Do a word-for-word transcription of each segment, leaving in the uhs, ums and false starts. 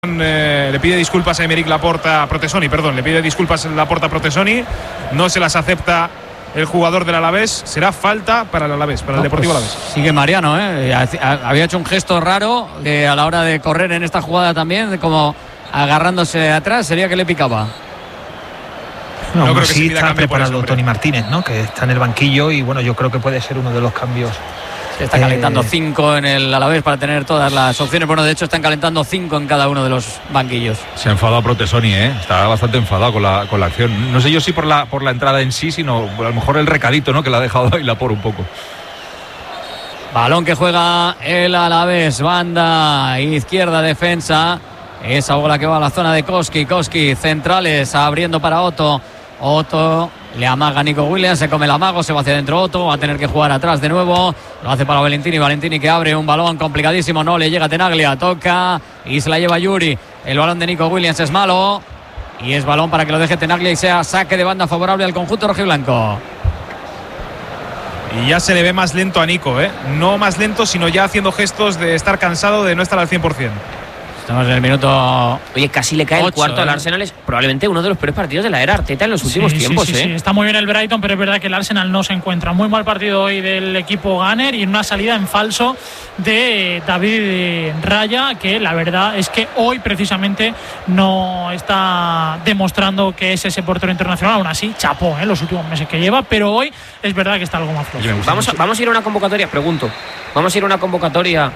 Eh, le pide disculpas a Aymeric Laporta, Protesoni, perdón, le pide disculpas a Laporta Protesoni, no se las acepta el jugador del Alavés. Será falta para el Alavés, para no, el Deportivo pues Alavés. Sigue Mariano, ¿eh? Había hecho un gesto raro que a la hora de correr en esta jugada también, como agarrándose atrás, sería que le picaba. No, no creo que sí está preparado Tony Martínez, ¿no? Que está en el banquillo y bueno, yo creo que puede ser uno de los cambios. Está calentando cinco en el Alavés para tener todas las opciones. Bueno, de hecho están calentando cinco en cada uno de los banquillos. Se ha enfadado Protesoni, ¿eh? Está bastante enfadado con la, con la acción. No sé yo si por la, por la entrada en sí, sino a lo mejor el recadito, ¿no? Que le ha dejado ahí la por un poco. Balón que juega el Alavés, banda izquierda, defensa. Esa bola que va a la zona de Koski. Koski, centrales, abriendo para Otto. Otto le amaga a Nico Williams, se come el amago, se va hacia adentro Otto, va a tener que jugar atrás de nuevo, lo hace para Valentini, Valentini que abre un balón complicadísimo, no le llega a Tenaglia, toca y se la lleva Yuri, el balón de Nico Williams es malo y es balón para que lo deje Tenaglia y sea saque de banda favorable al conjunto rojiblanco. Y ya se le ve más lento a Nico, ¿eh? No más lento, sino ya haciendo gestos de estar cansado, de no estar al cien por cien. Estamos en el minuto. Oye, casi le cae ocho, el cuarto ¿eh? al Arsenal. Es probablemente uno de los peores partidos de la era Arteta en los últimos sí, tiempos. Sí, sí, ¿eh? sí, está muy bien el Brighton, pero es verdad que el Arsenal no se encuentra. Muy mal partido hoy del equipo Gunner y en una salida en falso de David Raya, que la verdad es que hoy precisamente no está demostrando que es ese portero internacional. Aún así, chapó en ¿eh? los últimos meses que lleva, pero hoy es verdad que está algo más flojo. Vamos a, vamos a ir a una convocatoria, pregunto. Vamos a ir a una convocatoria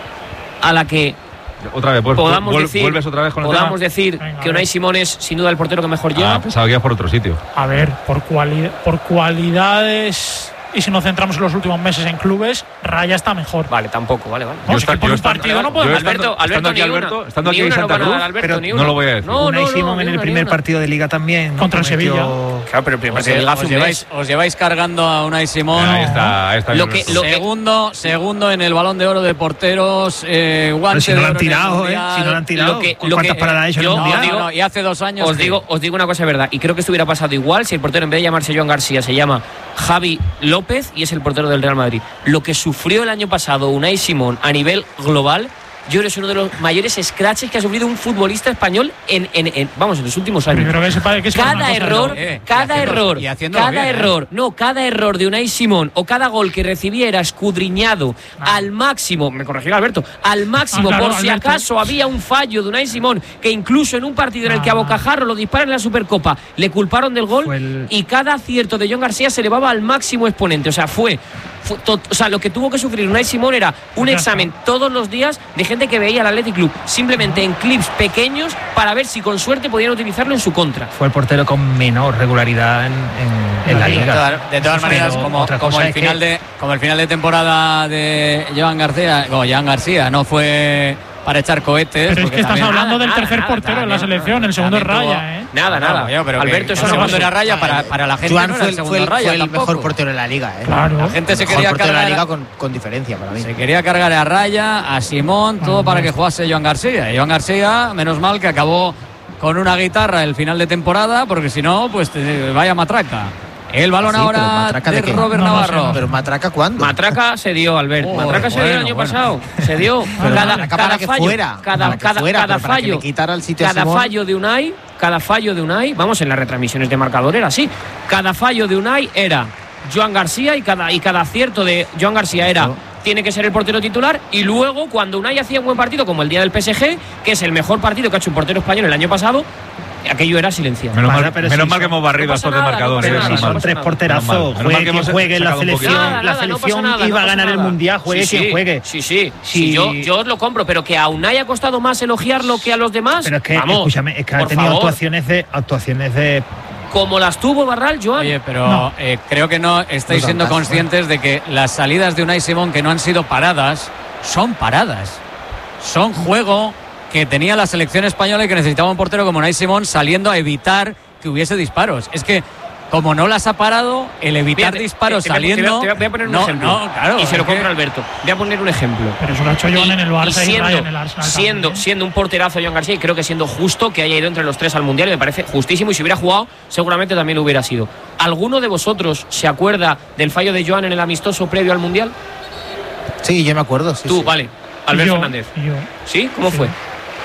a la que otra vez, pues, podamos vuel, decir, vuelves otra vez con el podamos tema? decir Venga, que Unai Simón es sin duda el portero que mejor llega. Ah, pensaba que ibas por otro sitio. A ver, por, cuali por cualidades. Y si nos centramos en los últimos meses en clubes, Raya está mejor. Vale, tampoco, vale, vale. No, yo es que por un partido vale, no podemos. Alberto, Alberto, aquí, Alberto, estando aquí en Santa Cruz, Alberto, no lo voy a decir. No, Unai no, Simón no, en el primer una. partido de Liga también. ¿no? Contra el Sevilla. Claro, pero el primer partido de Liga os, lleváis, os lleváis cargando a Unai Simón. Ahí está, ahí está. Lo que, lo segundo, que... segundo en el Balón de Oro de porteros. Eh, guante si no lo han de tirado, ¿eh? Si no lo han tirado. Lo que, ¿Cuántas lo que, paradas ha hecho en el Mundial? No, no, y hace dos años. Os digo, os digo una cosa verdad. Y creo que esto hubiera pasado igual si el portero, en vez de llamarse Joan García, se llama Javi López y es el portero del Real Madrid. Lo que sufrió el año pasado Unai Simón a nivel global, yo creo que es uno de los mayores scratches que ha sufrido un futbolista español en, en, en vamos, en los últimos años. Creo que se que cada error, eh, cada error, cada bien, error, eh. no, cada error de Unai Simón o cada gol que recibía era escudriñado ah. al máximo, me corregirá Alberto, al máximo, ah, claro, por si Alberto. acaso había un fallo de Unai Simón, que incluso en un partido en el que a Bocajarro lo disparan en la Supercopa, le culparon del gol el... y cada acierto de Joan García se elevaba al máximo exponente, o sea, fue Fue, to, o sea, lo que tuvo que sufrir Unai Simón era un examen todos los días de gente que veía al Athletic Club simplemente en clips pequeños para ver si con suerte podían utilizarlo en su contra. Fue el portero con menor regularidad en, en, en la liga. De todas, de todas maneras, como, como, el final que... de, como el final de temporada de Joan García, o Joan García no fue para echar cohetes. Pero es que estás hablando nada, del tercer nada, portero nada, en la selección, el segundo es Raya, ¿eh? Nada, nada. No, yo, pero Alberto, eso no cuando era Raya para, para la gente. Joan no fue, era el fue, Raya, fue el tampoco. mejor portero de la liga, ¿eh? Claro. La gente el se mejor quería portero cargar de la liga con, con diferencia para mí. Se quería cargar a Raya, a Simón, todo para que jugase Joan García. Y Joan García, menos mal que acabó con una guitarra el final de temporada, porque si no, pues te, vaya matraca. El balón sí, ahora de, de Robert no, Navarro. No sé, ¿Pero Matraca cuándo? Matraca se dio, Albert. Oh, Matraca se bueno, dio el año bueno. pasado. Se dio. Pero cada cada cada que fallo, fuera, cada, para que cada, fuera, cada para fallo, que me quitara el sitio cada a Simón. fallo de Unai, cada fallo de Unai, vamos, en las retransmisiones de marcador era así. Cada fallo de Unai era Joan García y cada y cada acierto de Joan García era tiene que ser el portero titular, y luego cuando Unai hacía un buen partido como el día del P S G, que es el mejor partido que ha hecho un portero español el año pasado, aquello era silenciado. Menos mal, pero menos sí, mal que hemos barrido no estos nada, demarcadores. Pero no si son no tres porterazos, juegue quien juegue en la selección, nada, la nada, selección no nada, iba no a ganar nada. el Mundial, juegue sí, quien sí, juegue. Sí, sí, sí. sí yo, yo os lo compro, pero que a Unai ha costado más elogiarlo que a los demás. Pero es que, vamos, escúchame, es que ha tenido favor. actuaciones de actuaciones de como las tuvo Barral, Joan. Oye, pero no. eh, creo que no estáis No siendo caso, conscientes de que las salidas de Unai Simón que no han sido paradas son paradas. Son juego que tenía la selección española y que necesitaba un portero como Unai Simón saliendo a evitar que hubiese disparos. Es que como no las ha parado, el evitar Mira, disparos te, te, saliendo. te, te voy a poner un no, ejemplo. No, claro, y se lo es que... compro a Alberto. Voy a poner un ejemplo. Pero eso lo ha hecho Joan en el Barça y, y siendo, Raya en el Arsenal. siendo, también, ¿eh? siendo un porterazo Joan García, y creo que siendo justo que haya ido entre los tres al Mundial, y me parece justísimo. Y si hubiera jugado, seguramente también lo hubiera sido. ¿Alguno de vosotros se acuerda del fallo de Joan en el amistoso previo al Mundial? Sí, yo me acuerdo. Sí, Tú, sí. vale. Albert yo, Fernández. Yo. ¿Sí? ¿Cómo sí. fue?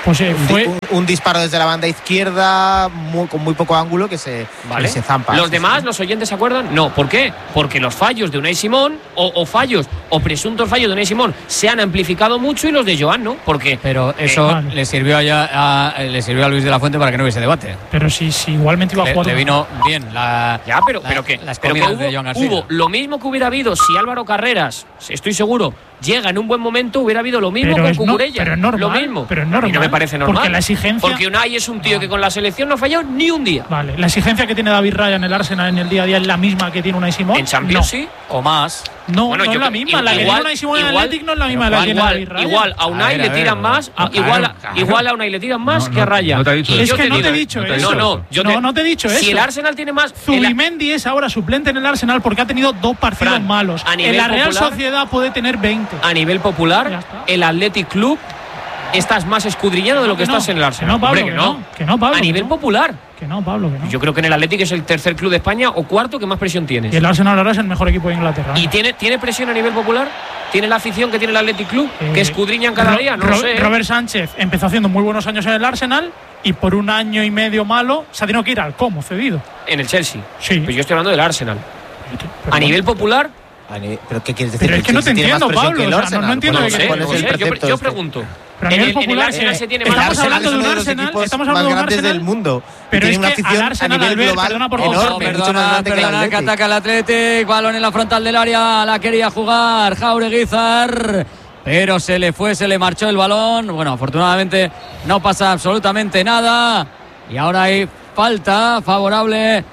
Pues eh, fue un, un disparo desde la banda izquierda muy, con muy poco ángulo que se, vale. que se zampa. ¿Los sí, demás, sí. los oyentes, se acuerdan? No. ¿Por qué? Porque los fallos de Unai Simón o, o fallos o presuntos fallos de Unai Simón se han amplificado mucho y los de Joan no. Porque pero eso eh, vale. le sirvió a, a, le sirvió a Luis de la Fuente para que no hubiese debate. Pero si, si igualmente iba a Le, jugar. le vino bien la. Ya, pero, la, pero que, las pero que comidas hubo, de Joan García. hubo lo mismo que hubiera habido si Álvaro Carreras, estoy seguro, llega en un buen momento, hubiera habido lo mismo pero con es no, Cucurella. pero es normal, lo mismo. pero es A normal, mí no me parece normal. porque la exigencia. Porque Unai es un tío que con la selección no ha fallado ni un día. Vale, la exigencia que tiene David Raya en el Arsenal en el día a día es la misma que tiene Unai Simón. En Champions no. sí. O más. No, Bueno, no yo es la creo- misma. La que igual- tiene Unai Simón en igual- Athletic no es la misma pero la que tiene Igual, David Raya. igual a Unai A ver, le a ver, tiran más, no, a- igual, claro, a- claro. igual a Unai le tiran más No, que a no, Raya. no te ha dicho Y eso. Es yo que no digo- te he dicho no te ha eso. No, no, yo no, te- no te he dicho Si eso. el Arsenal tiene más. el- Zubimendi es ahora suplente en el Arsenal porque ha tenido dos partidos Fran, malos. a nivel En la Real popular- Sociedad puede tener veinte. a nivel Ya popular, está. el Athletic Club estás más escudriñado de lo que, Que no, estás en el que Arsenal. no, Pablo, Hombre, que no, que no, Pablo, a que nivel no. popular. Que no, Pablo, que no. Yo creo que en el Athletic es el tercer club de España o cuarto que más presión tienes. Y el Arsenal ahora es el mejor equipo de Inglaterra. ¿Y tiene, tiene presión a nivel popular? ¿Tiene la afición que tiene el Athletic Club? Eh, ¿Que escudriñan cada Ro- día? No Ro- sé. ¿eh? Robert Sánchez empezó haciendo muy buenos años en el Arsenal y por un año y medio malo se ha tenido que ir al Como, cedido. En el Chelsea. Sí. Pues yo estoy hablando del Arsenal. Pero A nivel popular, A nivel- ¿Pero qué quieres decir? Pero es que no te tiene más entiendo, presión Pablo, que el o sea, no- Arsenal? no entiendo no de sé, qué- ¿Cuál es no el sé, yo, precepto yo este? pregunto. Pero a En nivel el, en el popular, Arsenal eh, se tiene estamos más. Arsenal hablando es de un uno de los Arsenal, equipos estamos más hablando de un grandes Arsenal, del mundo. pero tiene es una que afición al Arsenal, a nivel Albert, global perdona por enorme, favor, Ojo, mucho perdona, más grande que el perdona, que Athletic. ataca el Athletic, balón en la frontal del área, la quería jugar Jaureguizar, pero se le fue, se le marchó el balón. Bueno, afortunadamente no pasa absolutamente nada y ahora hay falta favorable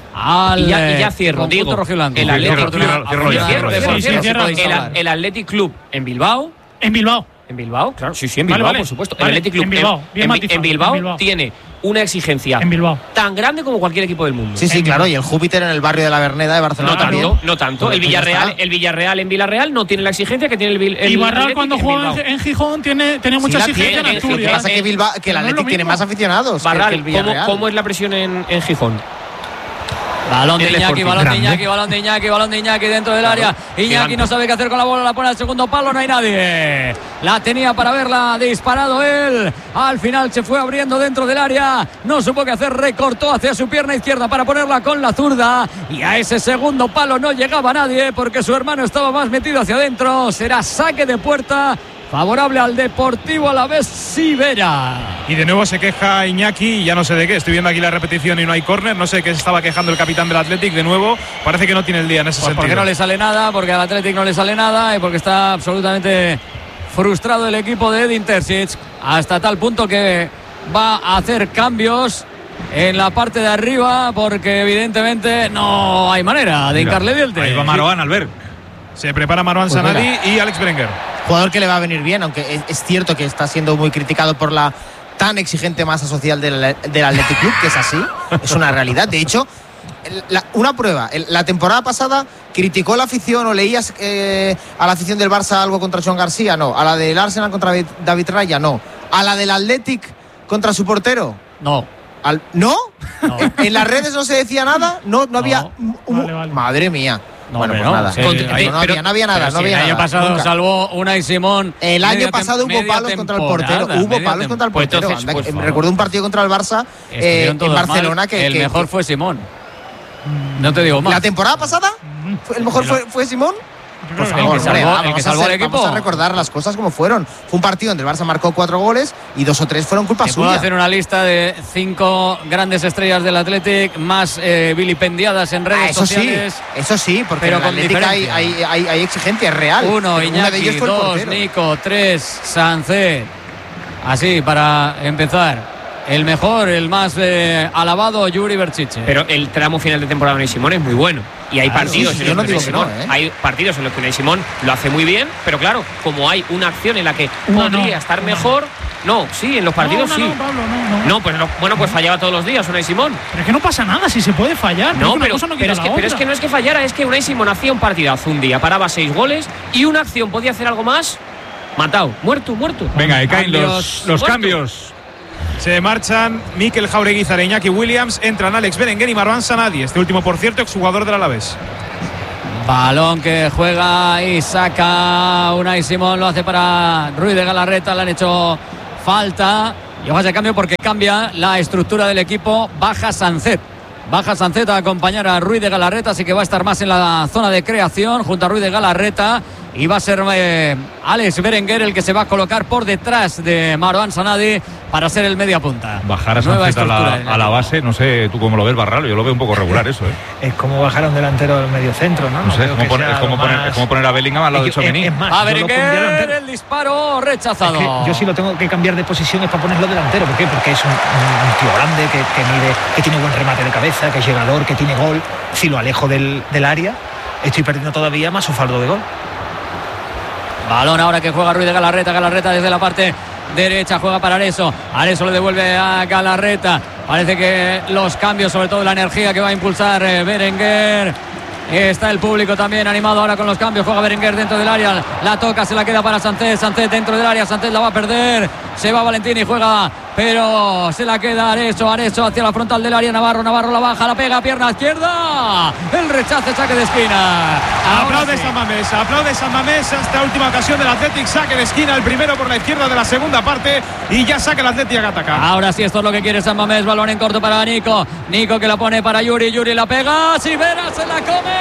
al Y ya, y ya eh, cierro, conjunto digo. rojiblanco. El Athletic Cierro, Club. cierro, cierro ya, Cierro, cierro ya. cierro, Sí, sí, cierro. cierra, El, cierra. el Athletic Club en Bilbao. En Bilbao. En Bilbao, claro, sí, sí, en Vale, Bilbao, vale. por supuesto. Vale, el Athletic Club en Bilbao, bien en, matizado, en Bilbao en Bilbao. tiene una exigencia En Bilbao. tan grande como cualquier equipo del mundo. Sí, sí, En- claro. Y el Júpiter en el barrio de la Verneda de Barcelona No también. tanto, no tanto. El Pues ya Villarreal, está. el Villarreal en Villarreal no tiene la exigencia que tiene el, Bil- el Y Barral Athletic cuando en jugaba Bilbao. en, en Gijón tiene, tenía mucha Sí, la exigencia tiene, en Lo que Asturias. pasa es que, Bilbao, que el Pero no es lo Athletic tiene mismo. más aficionados que- que Barral, el ¿cómo, Villarreal. cómo es la presión en, en Gijón? Balón de El Iñaki, Sporting. balón de Grande. Iñaki, balón de Iñaki, balón de Iñaki dentro del área. Iñaki Gigante. no sabe qué hacer con la bola, la pone al segundo palo, no hay nadie. La tenía para haberla disparado él. Al final se fue abriendo dentro del área. No supo qué hacer, recortó hacia su pierna izquierda para ponerla con la zurda. Y a ese segundo palo no llegaba nadie porque su hermano estaba más metido hacia adentro. Será saque de puerta favorable al Deportivo Alavés Sivera. Y de nuevo se queja Iñaki, y ya no sé de qué. Estoy viendo aquí la repetición y no hay córner. No sé de qué se estaba quejando el capitán del Athletic. De nuevo, parece que no tiene el día en ese Pues porque sentido. no le sale nada, porque al Athletic no le sale nada y porque está absolutamente frustrado el equipo de Edin Terzic hasta tal punto que va a hacer cambios en la parte de arriba porque evidentemente no hay manera de Mira, hincarle dientes. ahí va Marouane, Albert. Se prepara Marouane Pues Sanadi mira. y Alex Berenguer. Jugador que le va a venir bien, aunque es, es cierto que está siendo muy criticado por la tan exigente masa social del, del Athletic Club, que es así, es una realidad. De hecho, el- la- una prueba, el- la temporada pasada criticó la afición o leías eh, a la afición del Barça algo contra Joan García, no. A la del Arsenal contra David, David Raya, no. A la del Athletic contra su portero, No, Al- ¿no? no. En las redes no se decía nada, no, no había. No. un- Vale, vale. Madre mía. No, bueno, hombre, pues no. nada. Sí, No, ahí- no pero- había, no había nada, Pero no sí, había el año nada, pasado nunca. salvó Unai Simón. El año media pasado tem- hubo media palos contra el temporada, portero. Hubo media palos tem- contra el Pues portero. entonces, Anda, pues, que- por recuerdo un partido contra el Barça eh, Estuvieron en todos Barcelona mal. que, el que- mejor que- fue Simón. No te digo más. ¿La temporada pasada? ¿Fue- ¿El mejor Pero- fue, fue Simón? Yo Por creo que favor, el que hombre, salvó- va, el que vamos a salvó al ser- equipo. Vamos a recordar las cosas como fueron. Fue un partido donde el Barça marcó cuatro goles y dos o tres fueron culpa Te puedo suya. hacer una lista de cinco grandes estrellas del Athletic más eh, vilipendiadas en redes Ah, eso sociales. sí, eso sí, porque pero en el con Atlético hay, diferencia. hay, hay, hay exigencia, es real. Uno, Pero Iñaki, de ellos fue el dos, portero. Nico, tres, Sancet. Así, para empezar. El mejor, el más eh, alabado, Yuri Berchiche. Pero el tramo final de temporada de Unai Simón es muy bueno. Y hay Claro, partidos sí, sí, en yo los no que digo Unai que no, Simón, ¿eh? hay partidos en los que Unai Simón lo hace muy bien, pero claro, como hay una acción en la que Una podría no, estar una mejor, no, sí, en los partidos no, no, sí. no, Pablo, no, no. No, pues no, bueno, pues fallaba todos los días Unai Simón. Pero es que no pasa nada si se puede fallar. No, una pero, cosa no pero, quita es que, la pero es otra. que no es que fallara, es que Unai Simón hacía un partidazo un día, paraba seis goles y una acción podía hacer algo más, matado, muerto, muerto. Venga, y caen los, Cambios, los muerto. cambios. Se marchan Mikel Jaureguizar e Iñaki Williams. Entran Alex Berenguer y Marouane Sanadi. Este último, por cierto, exjugador del Alavés. Balón que juega y saca Unai Simón, lo hace para Ruiz de Galarreta, le han hecho falta Y ojo a ese cambio porque cambia la estructura del equipo. Baja Sancet. Baja Sancet a acompañar a Ruiz de Galarreta, así que va a estar más en la zona de creación junto a Ruiz de Galarreta. Y va a ser eh, Alex Berenguer el que se va a colocar por detrás de Marouane Sanadi para ser el media punta. Bajar a Sancet a la, a la base, no sé tú cómo lo ves, Barralo, yo lo veo un poco regular eso, ¿eh? Es como bajar a un delantero del medio centro, ¿no? No, no sé, es como, poner, es, como poner, es como poner a Bellingham al lado de Tchouaméni. A Berenguer, el disparo rechazado. Es que yo sí lo tengo que cambiar de posición es para ponerlo delantero. ¿Por qué? Porque es un, un tío grande, que, que mide, que tiene buen remate de cabeza, que es llegador, que tiene gol. Si lo alejo del, del área, estoy perdiendo todavía más su fardo de gol. Balón ahora que juega Ruiz de Galarreta. Galarreta desde la parte derecha juega para Areso. Areso le devuelve a Galarreta. Parece que los cambios, sobre todo la energía que va a impulsar eh, Berenguer. Está el público también animado ahora con los cambios. Juega Berenguer dentro del área. La toca, se la queda para Sancet. Sancet dentro del área. Sancet la va a perder. Se va Valentín y juega, pero se la queda Areso. Areso hacia la frontal del área. Navarro, Navarro la baja, la pega, pierna izquierda. El rechace, saque de esquina. Ahora aplaude sí. San Mamés, aplaude San Mamés. Esta última ocasión del Athletic. Saque de esquina, el primero por la izquierda de la segunda parte. Y ya saca el Athletic a atacar. Ahora sí, esto es lo que quiere San Mamés. Balón en corto para Nico. Nico que la pone para Yuri. Yuri la pega. Sivera se la come.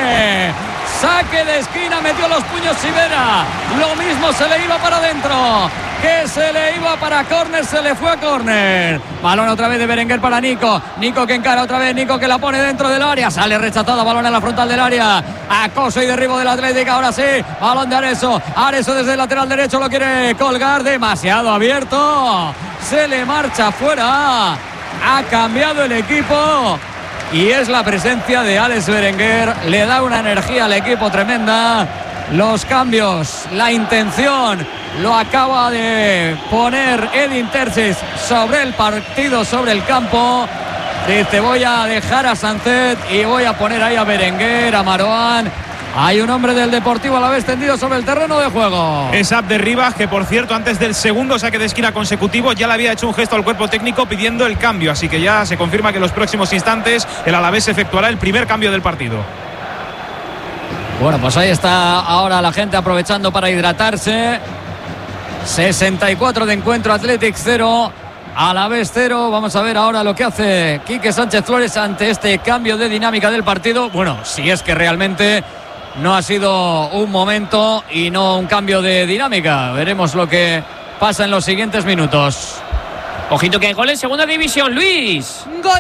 Saque de esquina, metió los puños Sivera. Lo mismo se le iba para adentro que se le iba para córner, se le fue a córner. Balón otra vez de Berenguer para Nico. Nico que encara otra vez, Nico que la pone dentro del área. Sale rechazada, balón en la frontal del área. Acoso y derribo del Atlético. Ahora sí, balón de Areso. Areso desde el lateral derecho lo quiere colgar. Demasiado abierto. Se le marcha fuera. Ha cambiado el equipo. Y es la presencia de Alex Berenguer. Le da una energía al equipo tremenda. Los cambios, la intención, lo acaba de poner Edin Terzic sobre el partido, sobre el campo. Dice, voy a dejar a Sancet y voy a poner ahí a Berenguer, a Marouane. Hay un hombre del Deportivo Alavés tendido sobre el terreno de juego. Es Abder Ribas, que por cierto antes del segundo saque de esquina consecutivo ya le había hecho un gesto al cuerpo técnico pidiendo el cambio, así que ya se confirma que en los próximos instantes el Alavés efectuará el primer cambio del partido. Bueno, pues ahí está ahora la gente aprovechando para hidratarse. sesenta y cuatro de encuentro, Athletic cero, Alavés cero. Vamos a ver ahora lo que hace Quique Sánchez Flores ante este cambio de dinámica del partido. Bueno, si es que realmente no ha sido un momento y no un cambio de dinámica. Veremos lo que pasa en los siguientes minutos. Ojito que hay gol en segunda división, Luis. ¡Gol!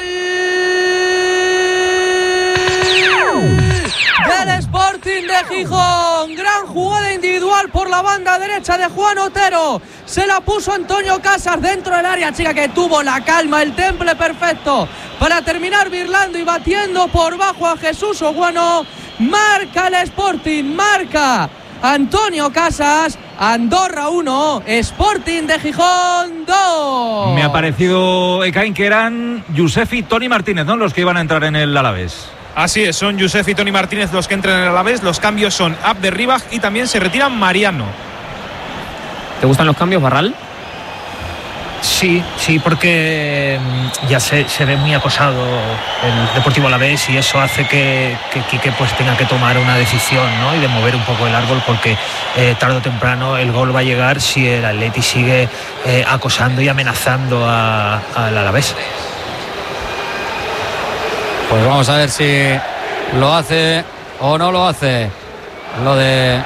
Del Sporting de Gijón. Gran jugada individual por la banda derecha de Juan Otero. Se la puso Antonio Casas dentro del área, chica, que tuvo la calma, el temple perfecto para terminar birlando y batiendo por bajo a Jesús Oguano. Marca el Sporting, marca Antonio Casas. Andorra uno, Sporting de Gijón dos. Me ha parecido, Ekain, que eran Josef y Tony Martínez, ¿no?, los que iban a entrar en el Alavés. Así es, son Josef y Tony Martínez los que entran en el Alavés. Los cambios son Abder Ribas y también se retira Mariano. ¿Te gustan los cambios, Barral? Sí, sí, porque ya se, se ve muy acosado el Deportivo Alavés y eso hace que, que Quique pues tenga que tomar una decisión, ¿no?, y de mover un poco el árbol, porque eh, tarde o temprano el gol va a llegar si el Atleti sigue eh, acosando y amenazando al Alavés. Pues vamos a ver si lo hace o no lo hace. Lo de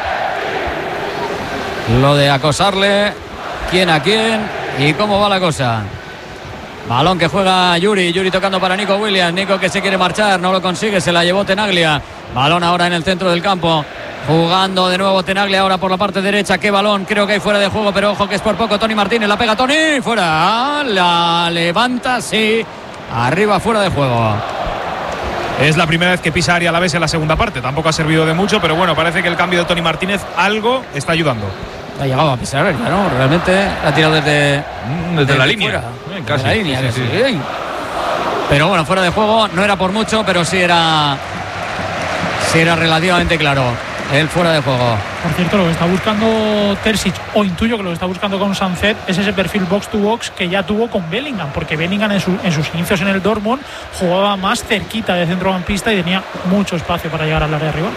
lo de acosarle, quién a quién y cómo va la cosa. Balón que juega Yuri, Yuri tocando para Nico Williams. Nico que se quiere marchar, no lo consigue, se la llevó Tenaglia. Balón ahora en el centro del campo. Jugando de nuevo Tenaglia ahora por la parte derecha. Qué balón, creo que hay fuera de juego, pero ojo que es por poco. Tony Martínez, la pega Tony, fuera. La levanta, sí. Arriba, fuera de juego. Es la primera vez que pisa área Alavés en la segunda parte. Tampoco ha servido de mucho, pero bueno, parece que el cambio de Tony Martínez algo está ayudando. Ha llegado a pisar área, ¿no? Realmente ha tirado desde, desde, desde la línea. Fuera, eh, casi. La línea, sí, sí, sí. Pero bueno, fuera de juego no era por mucho, pero sí era, sí era relativamente claro. El fuera de juego. Por cierto, lo que está buscando Terzic, o intuyo que lo que está buscando con Sancet, es ese perfil box to box que ya tuvo con Bellingham, porque Bellingham en, su, en sus inicios en el Dortmund jugaba más cerquita de centrocampista y tenía mucho espacio para llegar al área rival.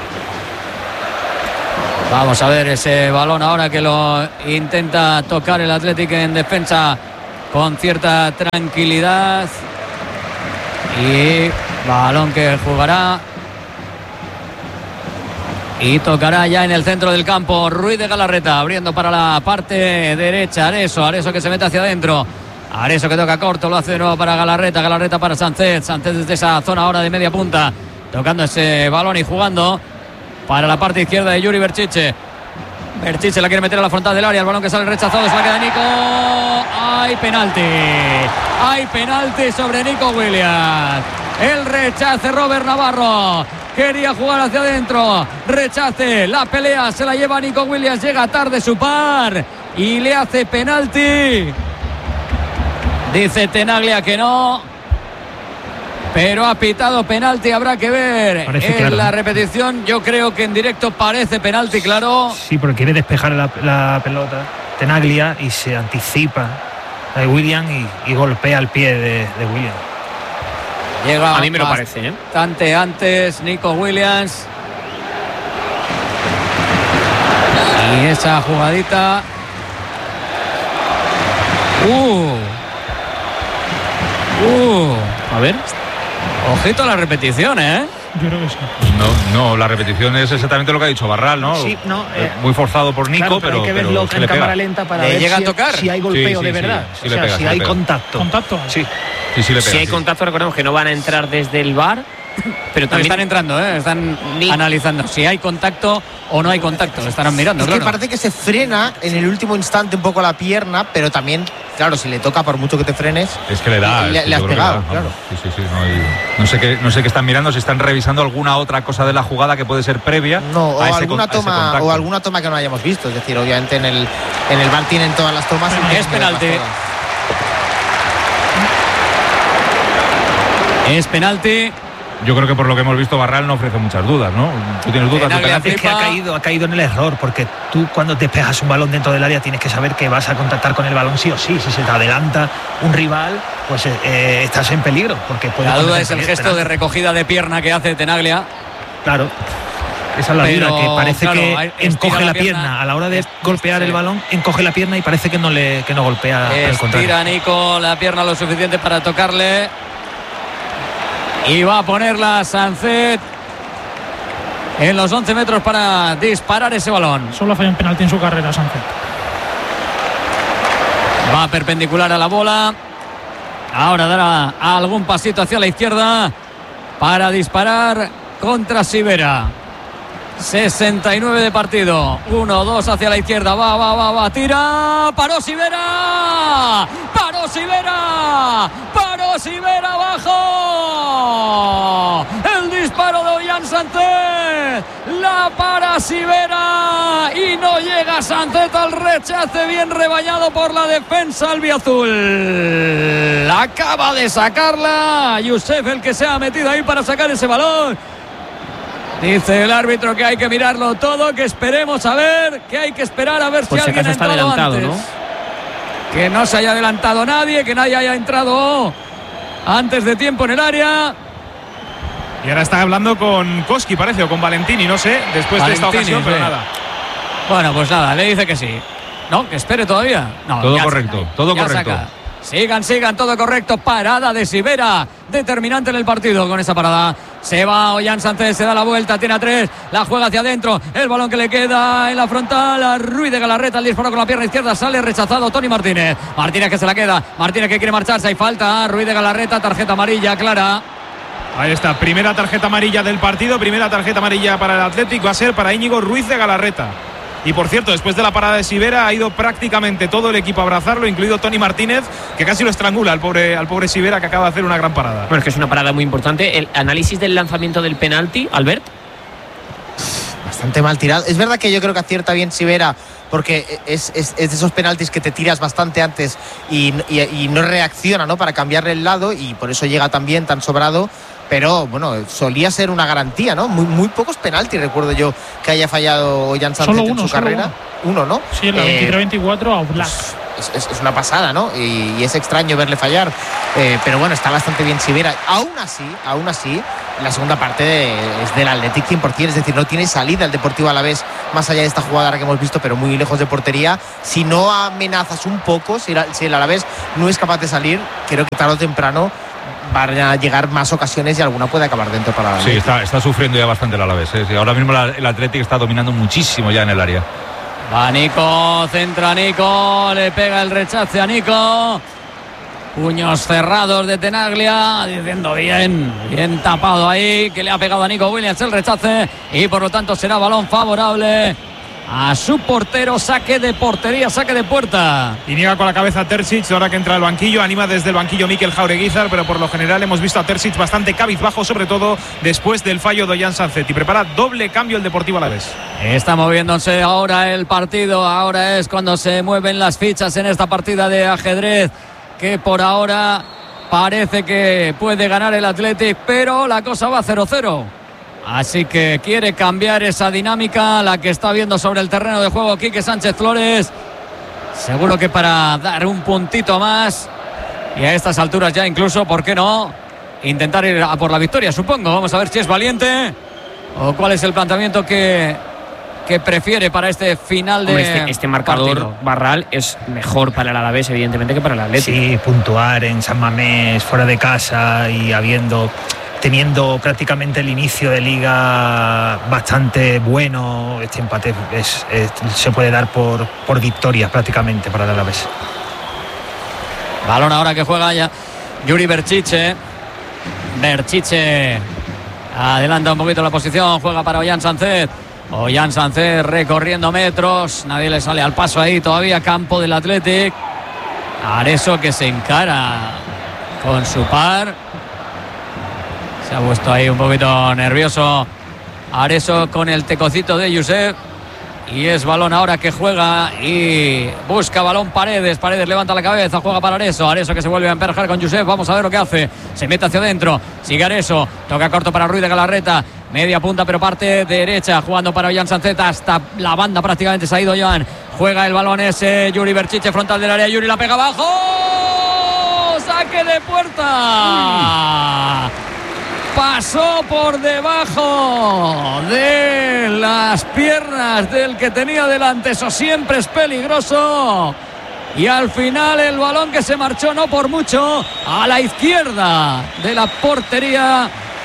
Vamos a ver ese balón ahora que lo intenta tocar el Athletic en defensa con cierta tranquilidad. Y balón que jugará y tocará ya en el centro del campo. Ruiz de Galarreta abriendo para la parte derecha. Areso, Areso que se mete hacia adentro. Areso que toca corto, lo hace de nuevo para Galarreta. Galarreta para Sánchez. Sánchez desde esa zona ahora de media punta, tocando ese balón y jugando para la parte izquierda de Yuri Berchiche. Berchiche la quiere meter a la frontal del área. El balón que sale rechazado, se la queda Nico. ¡Hay penalti! ¡Hay penalti sobre Nico Williams! El rechace Robert Navarro. Quería jugar hacia adentro. Rechace. La pelea se la lleva Nico Williams. Llega tarde su par y le hace penalti. Dice Tenaglia que no, pero ha pitado penalti. Habrá que ver parece en claro. La repetición. Yo creo que en directo parece penalti, claro. Sí, porque quiere despejar la, la pelota Tenaglia y se anticipa a Williams y, y golpea el pie de, de Williams. Llega a mí me lo parece, ¿eh? Bastante antes Nico Williams. Y esa jugadita. Uh. Uh. A ver. Ojito a la repetición, ¿eh? Yo creo que sí. No, no, la repetición es exactamente lo que ha dicho Barral, ¿no? Sí, no. Eh, Muy forzado por Nico, claro, pero, hay que verlo pero en cámara lenta para ver llega si, a tocar. si hay golpeo sí, sí, de verdad. Sí, sí, o le sea, pega, si le hay pega. contacto. Contacto. Sí. Sí, sí le pega, si hay sí. contacto, recordemos que no van a entrar desde el V A R, pero también están entrando, ¿eh? Están Ni... analizando si hay contacto o no hay contacto. Estarán mirando, es claro. que parece que se frena en el último instante un poco la pierna, pero también, claro, si le toca, por mucho que te frenes, es que le da, le, es que le has yo creo pegado, que da, claro. Sí, sí, sí. No, hay, no sé qué, no sé qué están mirando, si están revisando alguna otra cosa de la jugada que puede ser previa. No, o a ese, alguna a ese toma, contacto. o alguna toma que no hayamos visto. Es decir, obviamente en el en el V A R tienen todas las tomas. Y Es penalti. Es penalti. Yo creo que por lo que hemos visto Barral no ofrece muchas dudas, ¿no? ¿Tú tienes dudas de penalti? Es que ha caído, ha caído en el error, porque tú cuando despejas un balón dentro del área tienes que saber que vas a contactar con el balón sí o sí. Si se te adelanta un rival, pues eh, estás en peligro. Porque la duda es el gesto penalti. de recogida de pierna que hace Tenaglia. Claro. Esa es la Pero, duda, que parece claro, que encoge la, la pierna, pierna a la hora de es, golpear sí. el balón, encoge la pierna y parece que no le que no golpea. Estira Nico la pierna lo suficiente para tocarle. Y va a ponerla Sánchez en los once metros para disparar ese balón. Solo ha fallado un penalti en su carrera, Sánchez. Va perpendicular a la bola. Ahora dará algún pasito hacia la izquierda para disparar contra Sivera. sesenta y nueve de partido. uno dos hacia la izquierda. Va, va, va, va. Tira. Paró Sivera. Paró Sivera. Paró Sivera abajo. El disparo de Ollán Sánchez. La para Sivera. Y no llega Sánchez al rechace. Bien rebañado por la defensa albiazul. Acaba de sacarla. Youssef el que se ha metido ahí para sacar ese balón. Dice el árbitro que hay que mirarlo todo, que esperemos a ver, que hay que esperar a ver pues si alguien ha está entrado adelantado, antes. ¿no? Que no se haya adelantado nadie, que nadie haya entrado antes de tiempo en el área. Y ahora está hablando con Koski, parece, o con Valentini, no sé, después Valentini, de esta ocasión, pero sí. nada. Bueno, pues nada, le dice que sí. No, que espere todavía. No, todo ya correcto, saca, todo ya correcto. Saca. Sigan, sigan, todo correcto. Parada de Sivera, determinante en el partido con esa parada. Se va Ollán Sánchez, se da la vuelta, tiene a tres, la juega hacia adentro. El balón que le queda en la frontal a Ruiz de Galarreta, el disparo con la pierna izquierda, sale rechazado Tony Martínez. Martínez que se la queda, Martínez que quiere marcharse, hay falta. Ruiz de Galarreta, tarjeta amarilla clara. Ahí está, primera tarjeta amarilla del partido, primera tarjeta amarilla para el Athletic, va a ser para Íñigo Ruiz de Galarreta. Y por cierto, después de la parada de Sivera ha ido prácticamente todo el equipo a abrazarlo, incluido Tony Martínez, que casi lo estrangula al pobre, al pobre Sivera, que acaba de hacer una gran parada. Bueno, es que es una parada muy importante. El análisis del lanzamiento del penalti, Albert. Bastante mal tirado. Es verdad que yo creo que acierta bien Sivera, porque es, es, es de esos penaltis que te tiras bastante antes y, y, y no reacciona, ¿no?, para cambiarle el lado, y por eso llega tan bien, tan sobrado. Pero bueno, solía ser una garantía, ¿no? Muy, muy pocos penaltis recuerdo yo que haya fallado Ollán Sánchez solo uno, en su solo carrera. Uno, ¿no? Sí, en la veintitrés veinticuatro a Black. Es, es, es una pasada, ¿no? Y, y es extraño verle fallar. Eh, pero bueno, está bastante bien Sivera. Aún así, aún así, la segunda parte es del Athletic cien por ciento, es decir, no tiene salida el Deportivo Alavés más allá de esta jugada que hemos visto, pero muy lejos de portería. Si no amenazas un poco, si, la, si el Alavés no es capaz de salir, creo que tarde o temprano van a llegar más ocasiones y alguna puede acabar dentro para el Sí, está, está sufriendo ya bastante el Alavés, ¿eh? Sí, ahora mismo la, el Athletic está dominando muchísimo ya en el área. Va Nico, centra Nico, le pega el rechace a Nico. Puños cerrados de Tenaglia, diciendo bien, bien tapado ahí, que le ha pegado a Nico Williams el rechace y por lo tanto será balón favorable a su portero. Saque de portería, saque de puerta. Y niega con la cabeza Terzic, ahora que entra al banquillo, anima desde el banquillo Mikel Jaureguizar, pero por lo general hemos visto a Terzic bastante cabizbajo, sobre todo después del fallo de Ollán Sancet, y prepara doble cambio el Deportivo Alavés. Está moviéndose ahora el partido, ahora es cuando se mueven las fichas en esta partida de ajedrez, que por ahora parece que puede ganar el Athletic, pero la cosa va cero cero. Así que quiere cambiar esa dinámica, la que está viendo sobre el terreno de juego Quique Sánchez Flores. Seguro que para dar un puntito más y a estas alturas ya incluso, ¿por qué no?, intentar ir a por la victoria, supongo. Vamos a ver si es valiente o cuál es el planteamiento que, que prefiere para este final de Hombre, este, este marcador partido. Barral es mejor para el Alavés, evidentemente, que para el Athletic. Sí, puntuar en San Mamés, fuera de casa y habiendo... teniendo prácticamente el inicio de liga bastante bueno, este empate es, es, se puede dar por, por victoria prácticamente para el Alavés. Balón ahora que juega ya Yuri Berchiche. Berchiche adelanta un poquito la posición, juega para Ollán Sancet. Ollán Sancet recorriendo metros, nadie le sale al paso ahí todavía, campo del Athletic. Areso que se encara con su par. Se ha puesto ahí un poquito nervioso Areso con el tecocito de Josep. Y es balón ahora que juega y busca balón Paredes. Paredes levanta la cabeza, juega para Areso. Areso que se vuelve a emperjar con Josep. Vamos a ver lo que hace. Se mete hacia adentro. Sigue Areso. Toca corto para Ruiz de Galarreta. Media punta pero parte derecha. Jugando para Ollán Sancet. Hasta la banda prácticamente se ha ido Ollán. Juega el balón ese Yuri Berchiche, frontal del área. Yuri la pega abajo. Saque de puerta. Uy. Pasó por debajo de las piernas del que tenía delante. Eso siempre es peligroso. Y al final el balón que se marchó no por mucho a la izquierda de la portería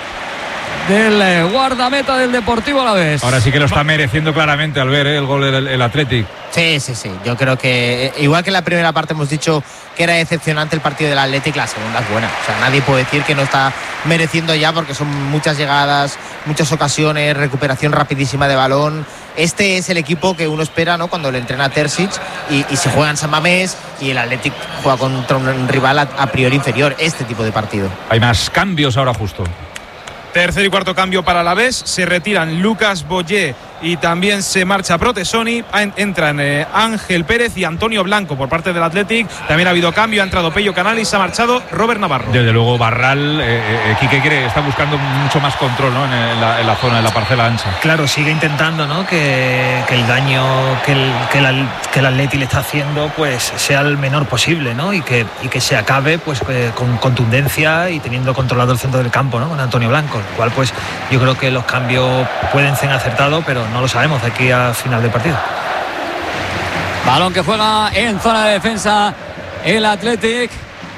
del guardameta del Deportivo Alavés. Ahora sí que lo está mereciendo claramente al ver, ¿eh?, el gol del el Athletic. Sí, sí, sí. Yo creo que igual que en la primera parte hemos dicho que era decepcionante el partido del Athletic, la segunda es buena. O sea, nadie puede decir que no está mereciendo ya, porque son muchas llegadas, muchas ocasiones, recuperación rapidísima de balón. Este es el equipo que uno espera, ¿no?, cuando le entrena Terzic y, y se juega en San Mamés y el Athletic juega contra un rival a, a priori inferior. Este tipo de partido. Hay más cambios ahora justo. Tercer y cuarto cambio para Alavés. Se retiran Lucas Boyé y también se marcha Protesoni. Entran eh, Ángel Pérez y Antonio Blanco por parte del Athletic. También ha habido cambio, ha entrado Pello Canal y se ha marchado Robert Navarro. Desde luego Barral, eh, eh, Quique quiere, está buscando mucho más control, ¿no?, en, en, la, en la zona, en la parcela ancha. Claro, sigue intentando, ¿no?, que, que el daño que el, que, el, que el Atleti le está haciendo pues sea el menor posible, ¿no?, y que, y que se acabe pues eh, con contundencia y teniendo controlado el centro del campo, ¿no?, con Antonio Blanco. Lo cual pues yo creo que los cambios pueden ser acertados, pero no lo sabemos de aquí a final del partido. Balón que juega en zona de defensa el Athletic.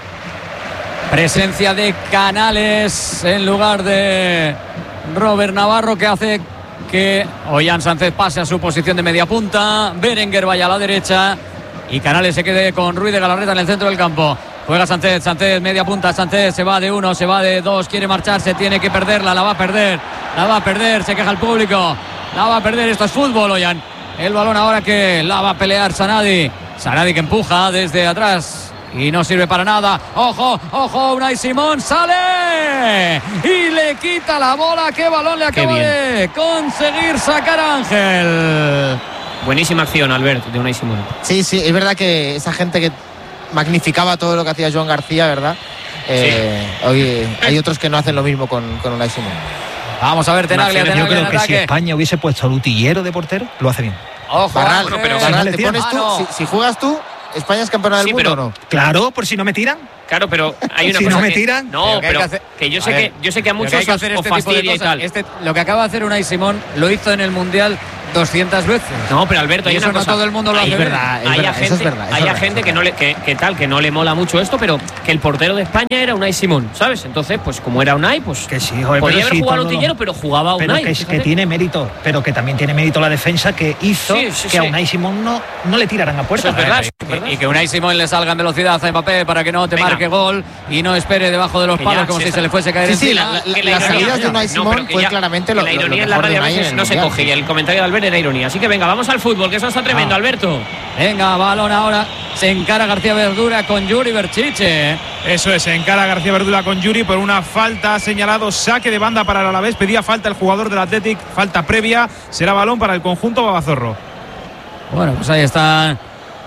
Presencia de Canales en lugar de Robert Navarro, que hace que Ollán Sánchez pase a su posición de media punta. Berenguer vaya a la derecha y Canales se quede con Ruiz de Galarreta en el centro del campo. Juega Sánchez, Sánchez media punta, Sánchez se va de uno, se va de dos, quiere marcharse, tiene que perderla, la va a perder, la va a perder, se queja el público, la va a perder, esto es fútbol, Ollán. El balón ahora que la va a pelear Sanadi, Sanadi que empuja desde atrás y no sirve para nada. Ojo, ojo, Unai Simón sale y le quita la bola. Qué balón le acaba de conseguir sacar Ángel. Buenísima acción, Albert, de Unai Simón. Sí, sí, es verdad que esa gente que magnificaba todo lo que hacía Joan García, ¿verdad? Eh, sí. Hoy hay otros que no hacen lo mismo con, con Unai Simón. Vamos a ver, Tenaglia, Tenaglia. Yo creo que ataque. Si España hubiese puesto a Lutillero de portero, lo hace bien. Ojo, Barral, Ángel. pero Barral, te pones tú, ah, no. si, si juegas tú, ¿España es campeona del Sí, mundo pero- o no? Claro, por si no me tiran. Claro, pero hay una Si cosa no me que- tiran. No, Pero que hay pero que hacer- que yo A sé ver, que yo sé que a Pero muchos que hay que os, hacer os este tipo de fastidia y cosas. tal. Este- lo que acaba de hacer Unai Simón lo hizo en el Mundial doscientas veces. No, pero Alberto, Y hay eso una no cosa. todo el mundo lo hay, hace bien. verdad, es hay verdad, gente, eso es verdad, es hay verdad, gente es que no le que, que tal que no le mola mucho esto, pero que el portero de España era Unai Simón, ¿sabes? Entonces, pues como era Unai, pues Que sí, joder, podía pero haber sí, jugado todo- Lutillero, pero jugaba Pero Unai. que, es- que fíjate. tiene mérito, pero que también tiene mérito la defensa que hizo Sí, sí, que sí. a Unai Simón no, no le tirarán a puerta. Eso es verdad, Y- eso es verdad. Y que Unai Simón le salga en velocidad a Mbappé para que no te Venga. marque gol y no espere debajo de los Que palos ya, como sí, si está. se le fuese a caer Sí, sí, encima. la- la- Que las ironía- salidas de Unai no, Simón pero que fue ya- claramente que lo, la lo- lo ironía en la mejor de radio a Unai en veces el no se Mundial. coge y el comentario de Albert era ironía. Así que venga, vamos al fútbol, que eso está tremendo, Ah. Alberto. Venga, balón ahora. Se encara García Verdura con Yuri Berchiche. Eso es, encara García Verdura con Yuri por una falta, ha señalado saque de banda para el Alavés, pedía falta el jugador del Athletic, falta previa, será balón para el conjunto babazorro. Bueno, pues ahí están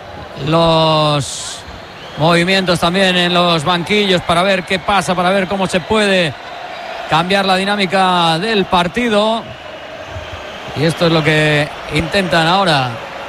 los movimientos también en los banquillos para ver qué pasa, para ver cómo se puede cambiar la dinámica del partido. Y esto es lo que intentan ahora.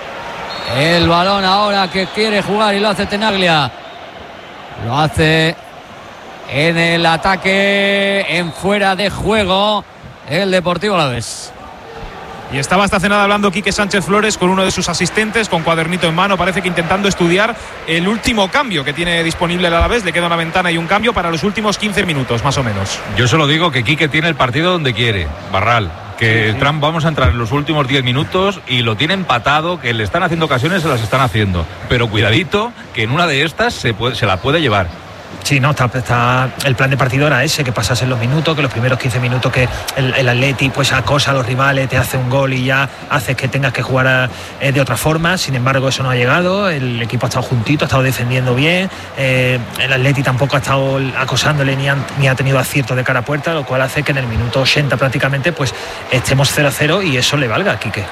El balón ahora que quiere jugar y lo hace Tenaglia. Lo hace en el ataque, en fuera de juego, el Deportivo Alavés. Y estaba hasta cenada hablando Quique Sánchez Flores con uno de sus asistentes, con cuadernito en mano, parece que intentando estudiar el último cambio que tiene disponible el Alavés. Le queda una ventana y un cambio para los últimos quince minutos, más o menos. Yo solo digo que Quique tiene el partido donde quiere, Barral. Que el Trump vamos a entrar en los últimos diez minutos y lo tiene empatado, que le están haciendo ocasiones, se las están haciendo. Pero cuidadito, que en una de estas se, puede, se la puede llevar. Sí, no, está, está- el plan de partido era ese, que pasasen los minutos, que los primeros quince minutos que el, el Atleti pues acosa a los rivales, te hace un gol y ya haces que tengas que jugar a- eh, de otra forma. Sin embargo, eso no ha llegado, el equipo ha estado juntito, ha estado defendiendo bien, eh, el Atleti tampoco ha estado acosándole ni, han- ni ha tenido acierto de cara a puerta, lo cual hace que en el minuto ochenta prácticamente pues estemos cero a cero y eso le valga a Quique.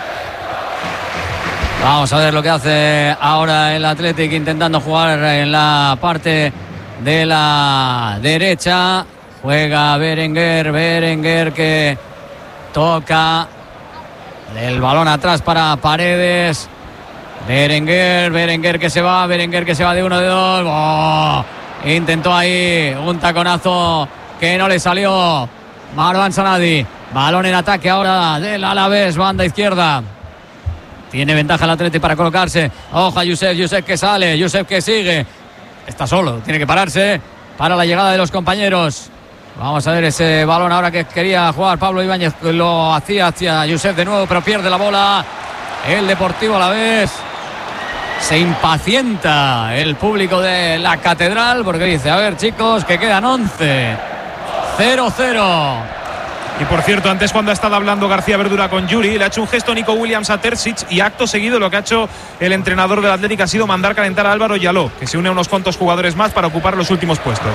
Vamos a ver lo que hace ahora el Athletic intentando jugar en la parte de la derecha. Juega Berenguer, Berenguer que toca el balón atrás para Paredes. Berenguer, Berenguer que se va, Berenguer que se va de uno de dos. ¡Oh! Intentó ahí un taconazo que no le salió. Marwan Sanadi. Balón en ataque ahora del Alavés, banda izquierda. Tiene ventaja el Atleti para colocarse. Ojo a Josep, Josep que sale, Josep que sigue. Está solo, tiene que pararse para la llegada de los compañeros. Vamos a ver ese balón ahora que quería jugar Pablo Ibáñez. Lo hacía hacia Josep de nuevo, pero pierde la bola. El Deportivo Alavés. Se impacienta el público de la Catedral porque dice, a ver chicos, que quedan once. cero cero. Y por cierto, antes cuando ha estado hablando García Verdura con Yuri, le ha hecho un gesto Nico Williams a Terzic y acto seguido lo que ha hecho el entrenador del Atlético ha sido mandar calentar a Álvaro Yaló, que se une a unos cuantos jugadores más para ocupar los últimos puestos.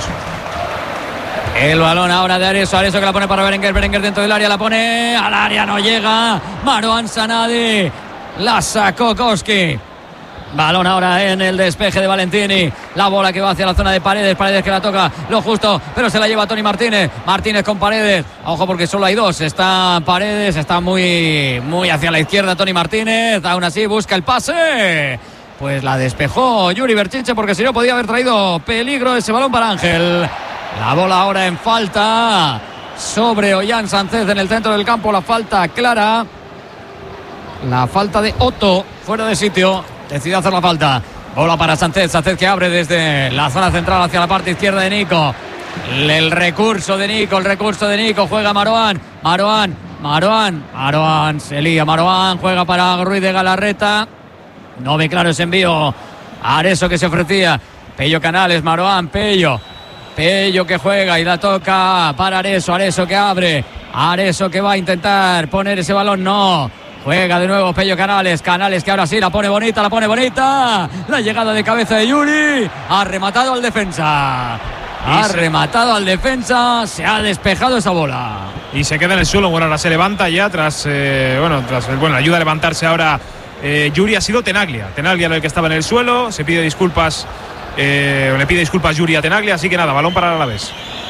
El balón ahora de Areso, Areso que la pone para Berenguer, Berenguer dentro del área, la pone al área, no llega. Marwan Sanadi, la sacó Koski. Balón ahora en el despeje de Valentini. La bola que va hacia la zona de Paredes. Paredes que la toca lo justo, pero se la lleva Tony Martínez. Martínez con Paredes. Ojo porque solo hay dos. Está Paredes, está muy, muy hacia la izquierda Tony Martínez. Aún así busca el pase. Pues la despejó Yuri Berchiche porque si no podía haber traído peligro ese balón para Ángel. La bola ahora en falta sobre Ollán Sánchez en el centro del campo. La falta clara. La falta de Otto fuera de sitio. Decidió hacer la falta. Bola para Sánchez. Sánchez que abre desde la zona central hacia la parte izquierda de Nico. El recurso de Nico, el recurso de Nico. Juega Maroán. Maroán. Maroán. Maroán. Se lía Maroán. Juega para Ruiz de Galarreta. No ve claro ese envío. Areso que se ofrecía. Pello Canales. Maroán. Pello. Pello que juega y la toca para Areso. Areso que abre. Areso que va a intentar poner ese balón. No. Juega de nuevo Pello Canales. Canales que ahora sí la pone bonita, la pone bonita. La llegada de cabeza de Yuri. Ha rematado al defensa. Ha rematado al defensa. Se ha despejado esa bola. Y se queda en el suelo. Bueno, ahora se levanta ya tras, eh, bueno, tras bueno, ayuda a levantarse ahora. Eh, Yuri ha sido Tenaglia. Tenaglia era el que estaba en el suelo. Se pide disculpas. Eh, le pide disculpas Yuri a Tenaglia. Así que nada, balón para el Alavés.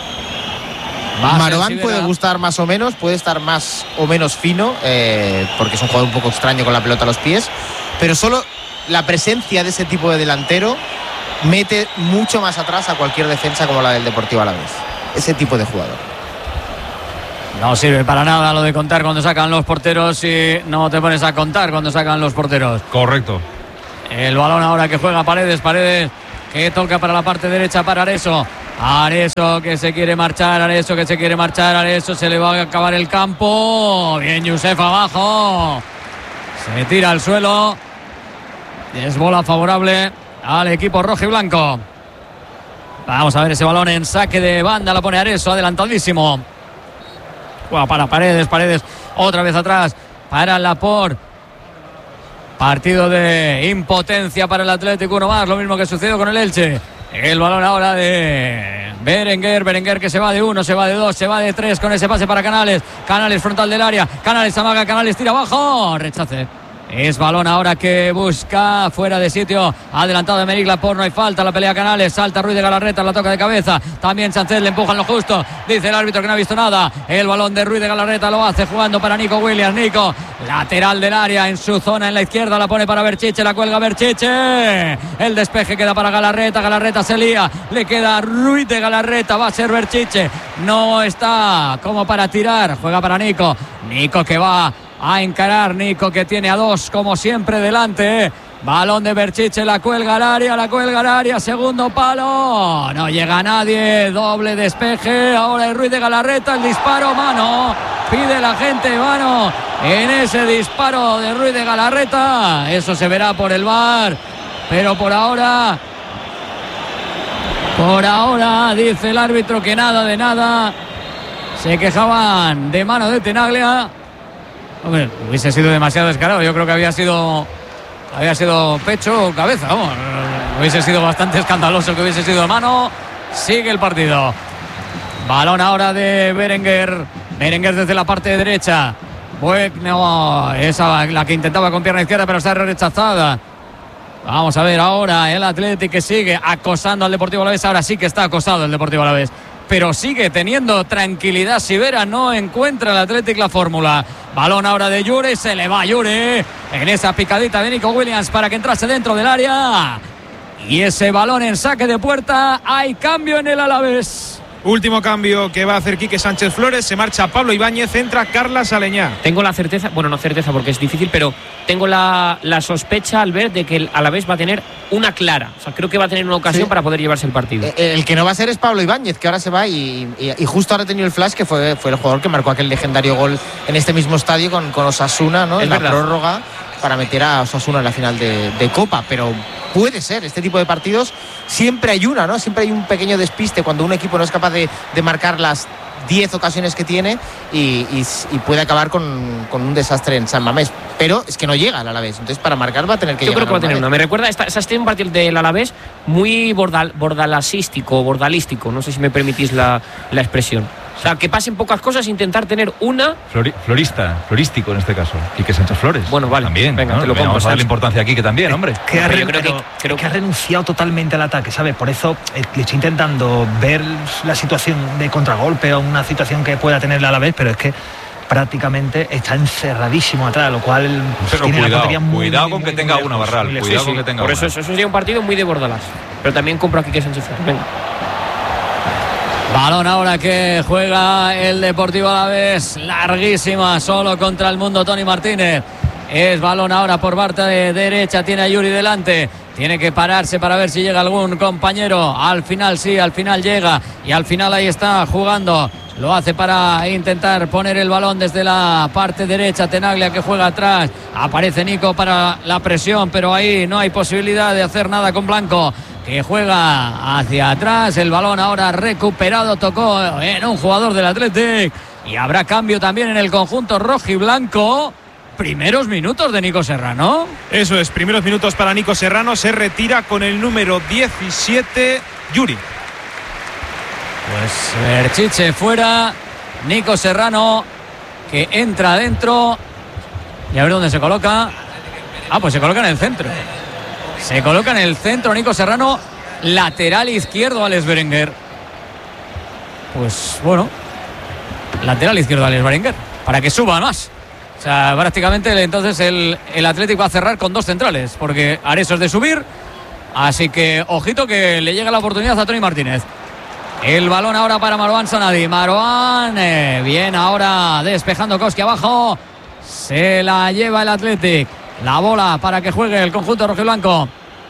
Maroán puede gustar más o menos, puede estar más o menos fino, eh, porque es un jugador un poco extraño con la pelota a los pies, pero solo la presencia de ese tipo de delantero mete mucho más atrás a cualquier defensa como la del Deportivo Alavés. Ese tipo de jugador. No sirve para nada lo de contar cuando sacan los porteros y no te pones a contar cuando sacan los porteros. Correcto. El balón ahora que juega Paredes, Paredes que toca para la parte derecha para Areso. Areso que se quiere marchar, Areso que se quiere marchar, Areso se le va a acabar el campo. Bien Youssef abajo. Se tira al suelo. Es bola favorable al equipo rojo y blanco. Vamos a ver ese balón en saque de banda, la pone Areso, adelantadísimo. Juega para Paredes, Paredes otra vez atrás para Laporte. Partido de impotencia para el Atlético, uno más, lo mismo que sucedió con el Elche. El balón ahora de Berenguer, Berenguer que se va de uno, se va de dos, se va de tres con ese pase para Canales. Canales frontal del área, Canales amaga, Canales tira abajo, rechace. Es balón ahora que busca fuera de sitio, adelantado de Emerick Laporte, no hay falta, la pelea Canales, salta Ruiz de Galarreta, la toca de cabeza, también Sánchez le empujan lo justo, dice el árbitro que no ha visto nada. El balón de Ruiz de Galarreta lo hace jugando para Nico Williams, Nico, lateral del área en su zona en la izquierda, la pone para Berchiche, la cuelga Berchiche, el despeje queda para Galarreta, Galarreta se lía, le queda Ruiz de Galarreta, va a ser Berchiche, no está como para tirar, juega para Nico, Nico que va a encarar, Nico que tiene a dos como siempre delante. Balón de Berchiche, la cuelga al área, la cuelga al área, segundo palo, no llega nadie, doble despeje, ahora el Ruiz de Galarreta, el disparo, mano, pide la gente mano en ese disparo de Ruiz de Galarreta, eso se verá por el V A R, pero por ahora, por ahora dice el árbitro que nada de nada, se quejaban de mano de Tenaglia. Hombre, hubiese sido demasiado descarado. Yo creo que había sido había sido pecho o cabeza. Vamos, hubiese sido bastante escandaloso que hubiese sido mano. Sigue el partido. Balón ahora de Berenguer. Berenguer desde la parte derecha. Bueno, esa la que intentaba con pierna izquierda, pero está rechazada. Vamos a ver ahora el Athletic que sigue acosando al Deportivo Alavés. Ahora sí que está acosado el Deportivo Alavés, pero sigue teniendo tranquilidad Sivera, no encuentra el Athletic la fórmula. Balón ahora de Yure, se le va Yure en esa picadita de Nico Williams para que entrase dentro del área. Y ese balón en saque de puerta, hay cambio en el Alavés. Último cambio que va a hacer Quique Sánchez Flores, se marcha Pablo Ibáñez, entra Carlas Aleñá. Tengo la certeza, bueno, no certeza porque es difícil, pero tengo la, la sospecha al ver de que el Alavés va a tener una clara. O sea, creo que va a tener una ocasión sí. para poder llevarse el partido. El, el que no va a ser es Pablo Ibáñez, que ahora se va y, y, y justo ahora ha tenido el flash, que fue, fue el jugador que marcó aquel legendario gol en este mismo estadio con, con Osasuna, ¿no? En la prórroga para meter a Osasuna en la final de, de Copa, pero puede ser, este tipo de partidos siempre hay una, ¿no? Siempre hay un pequeño despiste cuando un equipo no es capaz de, de marcar las diez ocasiones que tiene y, y, y puede acabar con, con un desastre en San Mamés, pero es que no llega al Alavés, entonces para marcar va a tener que yo llegar. Yo creo que va a tener una, me recuerda, esta, esta este un partido del Alavés muy bordal, bordalasístico, bordalístico, no sé si me permitís la, la expresión. O sea, que pasen pocas cosas, intentar tener una... Flori, florista, florístico en este caso. Quique Sánchez Flores. Bueno, vale. También, venga, ¿no? te lo compro. Vamos a darle importancia aquí que también, hombre. Que ha, yo creo que, creo que ha renunciado totalmente al ataque, ¿sabes? Por eso eh, le estoy intentando ver la situación de contragolpe o una situación que pueda tener a la vez, pero es que prácticamente está encerradísimo atrás, lo cual pero tiene cuidado, la portería muy, cuidado muy, con muy, que tenga muy una, lejos, Barral. muy Cuidado sí, con sí. que tenga Por una. eso, eso sería un partido muy de Bordalas. Pero también compro aquí que Sánchez Flores. Venga. Balón ahora que juega el Deportivo Alavés, larguísima, solo contra el mundo Tony Martínez. Es balón ahora por parte de derecha, tiene a Yuri delante. Tiene que pararse para ver si llega algún compañero. Al final sí, al final llega. Y al final ahí está jugando. Lo hace para intentar poner el balón desde la parte derecha. Tenaglia que juega atrás. Aparece Nico para la presión, pero ahí no hay posibilidad de hacer nada con Blanco, que juega hacia atrás. El balón ahora recuperado, tocó en un jugador del Athletic. Y habrá cambio también en el conjunto rojiblanco. Primeros minutos de Nico Serrano. Eso es, primeros minutos para Nico Serrano. Se retira con el número diecisiete, Yuri. Pues Berchiche fuera, Nico Serrano que entra adentro. Y a ver dónde se coloca. Ah, pues se coloca en el centro. Se coloca en el centro Nico Serrano, lateral izquierdo Alex Berenguer. Pues bueno, lateral izquierdo Alex Berenguer, para que suba más. sea, prácticamente entonces el, el Athletic va a cerrar con dos centrales, porque Areso es de subir, así que ojito que le llega la oportunidad a Tony Martínez. El balón ahora para Marouane Sanadi. Marouane, eh, bien ahora despejando Koski abajo. Se la lleva el Athletic. La bola para que juegue el conjunto rojiblanco.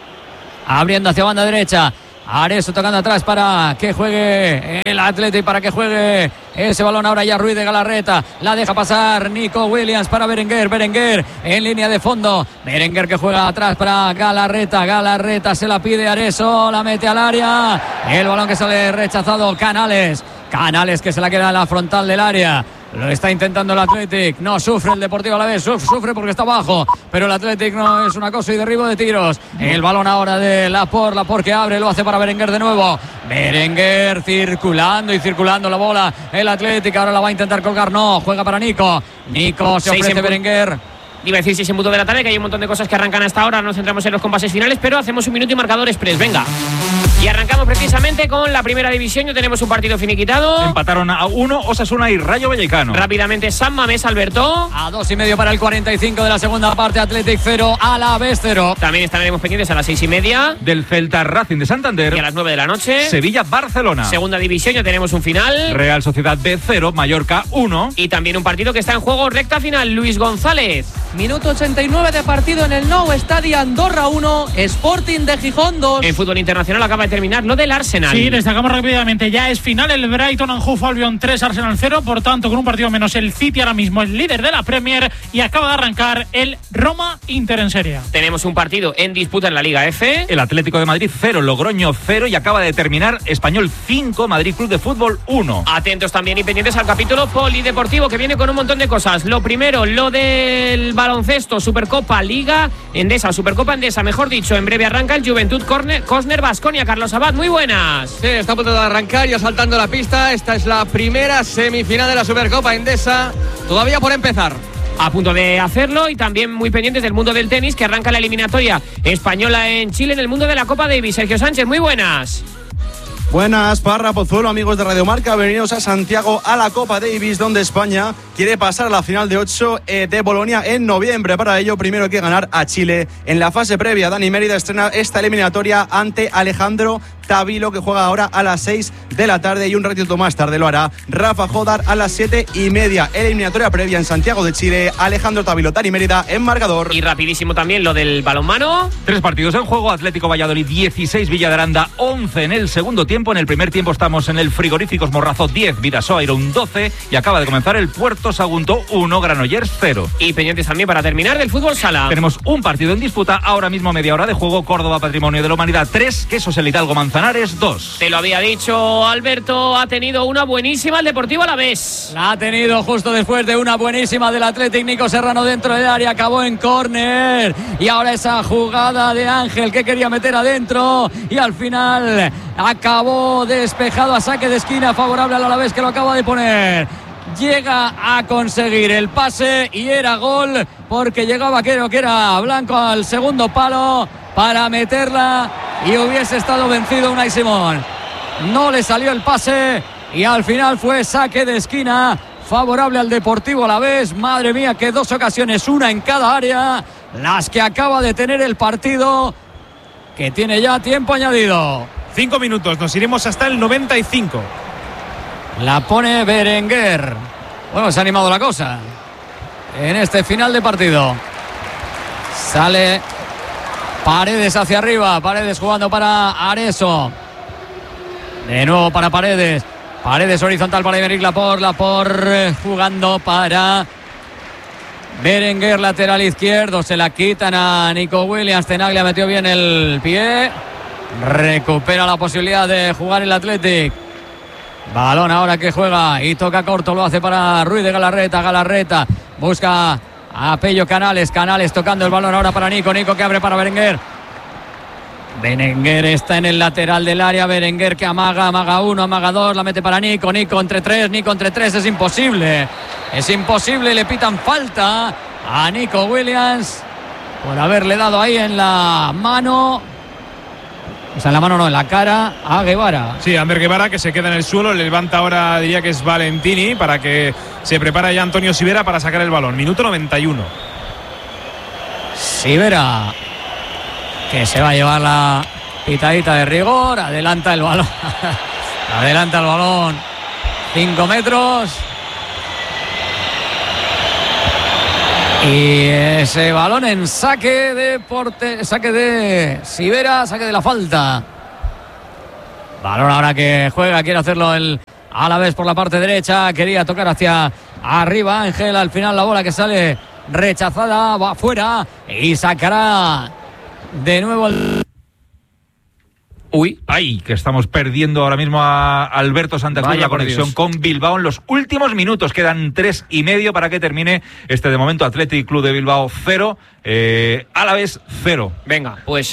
Abriendo hacia banda derecha. Areso tocando atrás para que juegue el Athletic, para que juegue ese balón ahora ya Ruiz de Galarreta. La deja pasar Nico Williams para Berenguer. Berenguer en línea de fondo. Berenguer que juega atrás para Galarreta. Galarreta se la pide Areso. La mete al área. El balón que sale rechazado. Canales. Canales que se la queda en la frontal del área. Lo está intentando el Athletic. No sufre el Deportivo Alavés. Sufre porque está abajo. Pero el Athletic no es una cosa y derribo de tiros. El balón ahora de Laporte. Laporte que abre. Lo hace para Berenguer de nuevo. Berenguer circulando y circulando la bola. El Athletic ahora la va a intentar colgar. No. Juega para Nico. Nico se ofrece Berenguer. Iba a decir seis en punto de la tarde, que hay un montón de cosas que arrancan hasta ahora. Nos centramos en los compases finales, pero hacemos un minuto y marcador express. Venga. Y arrancamos precisamente con la primera división. Ya tenemos un partido finiquitado. Empataron a uno Osasuna y Rayo Vallecano. Rápidamente San Mamés, Alberto. A dos y medio para el cuarenta y cinco de la segunda parte. Athletic cero, Alavés cero. También estaremos pendientes a las seis y media. Del Celta Racing de Santander. Y a las nueve de la noche. Sevilla Barcelona. Segunda división, ya tenemos un final. Real Sociedad B cero, Mallorca uno. Y también un partido que está en juego, recta final. Luis González. Minuto ochenta y nueve de partido en el Nou Estadio, Andorra uno, Sporting de Gijón dos. En fútbol internacional acaba de terminar lo del Arsenal. Sí, destacamos rápidamente, ya es final el Brighton and Hove Albion tres, Arsenal cero, por tanto con un partido menos el City ahora mismo es líder de la Premier y acaba de arrancar el Roma Inter en Serie A. Tenemos un partido en disputa en la Liga F. El Atlético de Madrid cero, Logroño cero y acaba de terminar Español cinco, Madrid Club de Fútbol uno. Atentos también y pendientes al capítulo polideportivo que viene con un montón de cosas. Lo primero, lo del baloncesto, Supercopa Liga Endesa, Supercopa Endesa, mejor dicho, en breve arranca el Juventud Cosner Baskonia. Carlos Abad, muy buenas. Sí, está a punto de arrancar, ya saltando la pista. Esta es la primera semifinal de la Supercopa Endesa, todavía por empezar. A punto de hacerlo y también muy pendientes del mundo del tenis, que arranca la eliminatoria española en Chile en el mundo de la Copa Davis. Sergio Sánchez, muy buenas. Buenas, Parra, Pozuelo, amigos de Radio Marca, bienvenidos a Santiago a la Copa Davis, donde España quiere pasar a la final de ocho eh, de Bolonia en noviembre. Para ello, primero hay que ganar a Chile. En la fase previa, Dani Mérida estrena esta eliminatoria ante Alejandro Tavilo, que juega ahora a las seis de la tarde, y un ratito más tarde lo hará Rafa Jodar a las siete y media. Eliminatoria previa en Santiago de Chile, Alejandro Tavilo, Dani Mérida en marcador. Y rapidísimo también lo del balonmano. Tres partidos en juego, Atlético Valladolid dieciséis, Villa de Aranda once en el segundo tiempo. En el primer tiempo estamos en el Frigoríficos Morrazo diez, Vidasoa Irún doce y acaba de comenzar el Puerto Sagunto uno, Granollers cero. Y pendientes también para terminar del fútbol sala. Tenemos un partido en disputa, ahora mismo media hora de juego, Córdoba Patrimonio de la Humanidad tres, Quesos el Hidalgo Manzanares dos. Te lo había dicho Alberto, ha tenido una buenísima el Deportivo Alavés. La ha tenido justo después de una buenísima del Athletic. Nico Serrano dentro del área, acabó en córner. Y ahora esa jugada de Ángel que quería meter adentro y al final acabó despejado a saque de esquina favorable al Alavés, que lo acaba de poner. Llega a conseguir el pase y era gol, porque llegaba, creo que era Blanco al segundo palo para meterla y hubiese estado vencido Unai Simón. No le salió el pase y al final fue saque de esquina favorable al Deportivo Alavés. Madre mía, que dos ocasiones, una en cada área, las que acaba de tener el partido, que tiene ya tiempo añadido. Cinco minutos, nos iremos hasta el noventa y cinco. La pone Berenguer. Bueno, se ha animado la cosa en este final de partido. Sale Paredes hacia arriba. Paredes jugando para Areso. De nuevo para Paredes. Paredes horizontal para Aymeric Laporte. Laporte jugando para Berenguer, lateral izquierdo. Se la quitan a Nico Williams. Tenaglia metió bien el pie. Recupera la posibilidad de jugar el Athletic. Balón ahora que juega y toca corto, lo hace para Ruiz de Galarreta. Galarreta busca a Pello Canales. Canales tocando el balón ahora para Nico. Nico que abre para Berenguer. Berenguer está en el lateral del área. Berenguer que amaga, amaga uno, amaga dos, la mete para Nico. Nico entre tres, Nico entre tres, es imposible. Es imposible, le pitan falta a Nico Williams por haberle dado ahí en la mano. O sea, en la mano no, en la cara a Guevara. Sí, Ander Guevara, que se queda en el suelo. Le levanta ahora, diría que es Valentini, para que se prepara ya Antonio Sivera para sacar el balón. Minuto noventa y uno. Sivera, que se va a llevar la pitadita de rigor. Adelanta el balón. Adelanta el balón. Cinco metros. Y ese balón en saque de porte, saque de Sivera, saque de la falta. Balón ahora que juega, quiere hacerlo el Alavés por la parte derecha. Quería tocar hacia arriba Ángel. Al final la bola que sale rechazada, va afuera y sacará de nuevo el... Uy, ay, que estamos perdiendo ahora mismo a Alberto Santa Cruz. Vaya, la conexión con Bilbao en los últimos minutos. Quedan tres y medio para que termine este, de momento, Athletic Club de Bilbao cero, eh, Alavés cero. Venga, pues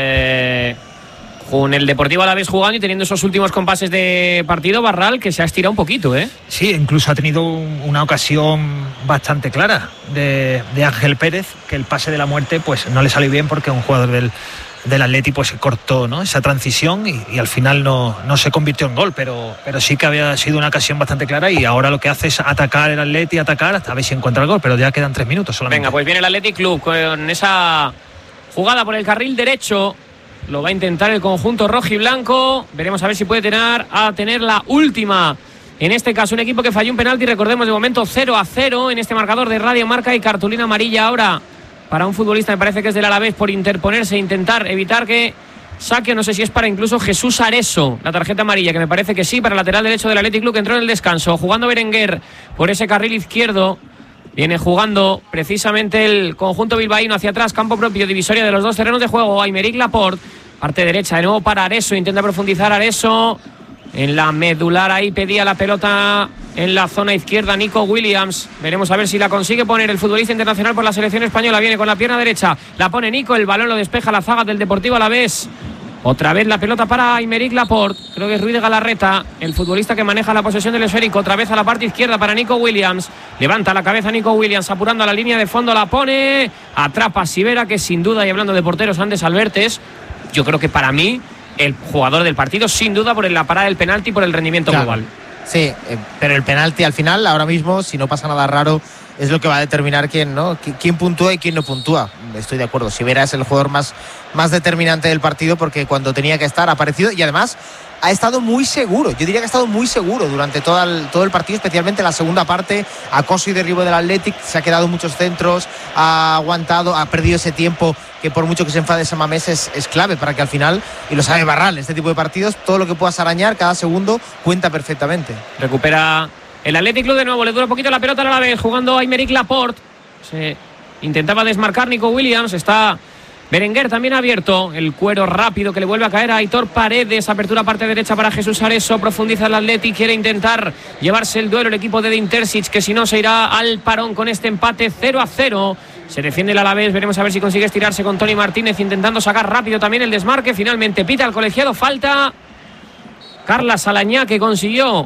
eh, con el Deportivo Alavés jugando y teniendo esos últimos compases de partido, Barral, que se ha estirado un poquito, ¿eh? Sí, incluso ha tenido una ocasión bastante clara de, de Ángel Pérez, que el pase de la muerte pues no le salió bien porque un jugador del del Atleti pues se cortó, ¿no?, esa transición y, y al final no, no se convirtió en gol, pero, pero sí que había sido una ocasión bastante clara y ahora lo que hace es atacar el Atleti, atacar hasta ver si encuentra el gol, pero ya quedan tres minutos solamente. Venga, pues viene el Athletic Club con esa jugada por el carril derecho. Lo va a intentar el conjunto rojiblanco. Veremos a ver si puede tener, a tener la última. En este caso, un equipo que falló un penalti, recordemos, de momento cero a cero en este marcador de Radio Marca y cartulina amarilla ahora para un futbolista, me parece que es del Alavés, por interponerse e intentar evitar que saque, no sé si es para incluso Jesús Areso, la tarjeta amarilla, que me parece que sí, para el lateral derecho del Athletic Club, que entró en el descanso, jugando Berenguer por ese carril izquierdo. Viene jugando precisamente el conjunto bilbaíno hacia atrás, campo propio, divisoria de los dos terrenos de juego. Aymeric Laporte, parte derecha, de nuevo para Areso, intenta profundizar Areso. En la medular ahí pedía la pelota en la zona izquierda Nico Williams. Veremos a ver si la consigue poner el futbolista internacional por la selección española. Viene con la pierna derecha, la pone Nico, el balón lo despeja la zaga del Deportivo Alavés. Otra vez la pelota para Aymeric Laporte, creo que es Ruiz de Galarreta, el futbolista que maneja la posesión del esférico. Otra vez a la parte izquierda para Nico Williams, levanta la cabeza Nico Williams, apurando a la línea de fondo, la pone, atrapa a Sivera, que sin duda, y hablando de porteros, Andes Albertes, yo creo que para mí el jugador del partido, sin duda, por la parada del penalti y por el rendimiento claro. global. Sí, eh, pero el penalti al final, ahora mismo, si no pasa nada raro, es lo que va a determinar quién, ¿no? quién puntúa y quién no puntúa. Estoy de acuerdo. Sivera es el jugador más, más determinante del partido porque cuando tenía que estar ha aparecido y además ha estado muy seguro. Yo diría que ha estado muy seguro durante todo el, todo el partido, especialmente la segunda parte. Acoso y derribo del Athletic, se ha quedado muchos centros, ha aguantado, ha perdido ese tiempo que por mucho que se enfade Samamés es, es clave para que al final, y lo sabe Barral, este tipo de partidos, todo lo que puedas arañar, cada segundo cuenta perfectamente. Recupera el Athletic Club de nuevo, le dura un poquito la pelota a la vez, jugando Aymeric Laporte. Se intentaba desmarcar Nico Williams, está Berenguer también abierto, el cuero rápido que le vuelve a caer a Aitor Paredes, apertura parte derecha para Jesús Areso, profundiza el Athletic, quiere intentar llevarse el duelo el equipo de Dintersic, que si no se irá al parón con este empate cero a cero. Se defiende el Alavés, veremos a ver si consigue estirarse con Tony Martínez, intentando sacar rápido también el desmarque, finalmente pita al colegiado, falta Carla Salañá, que consiguió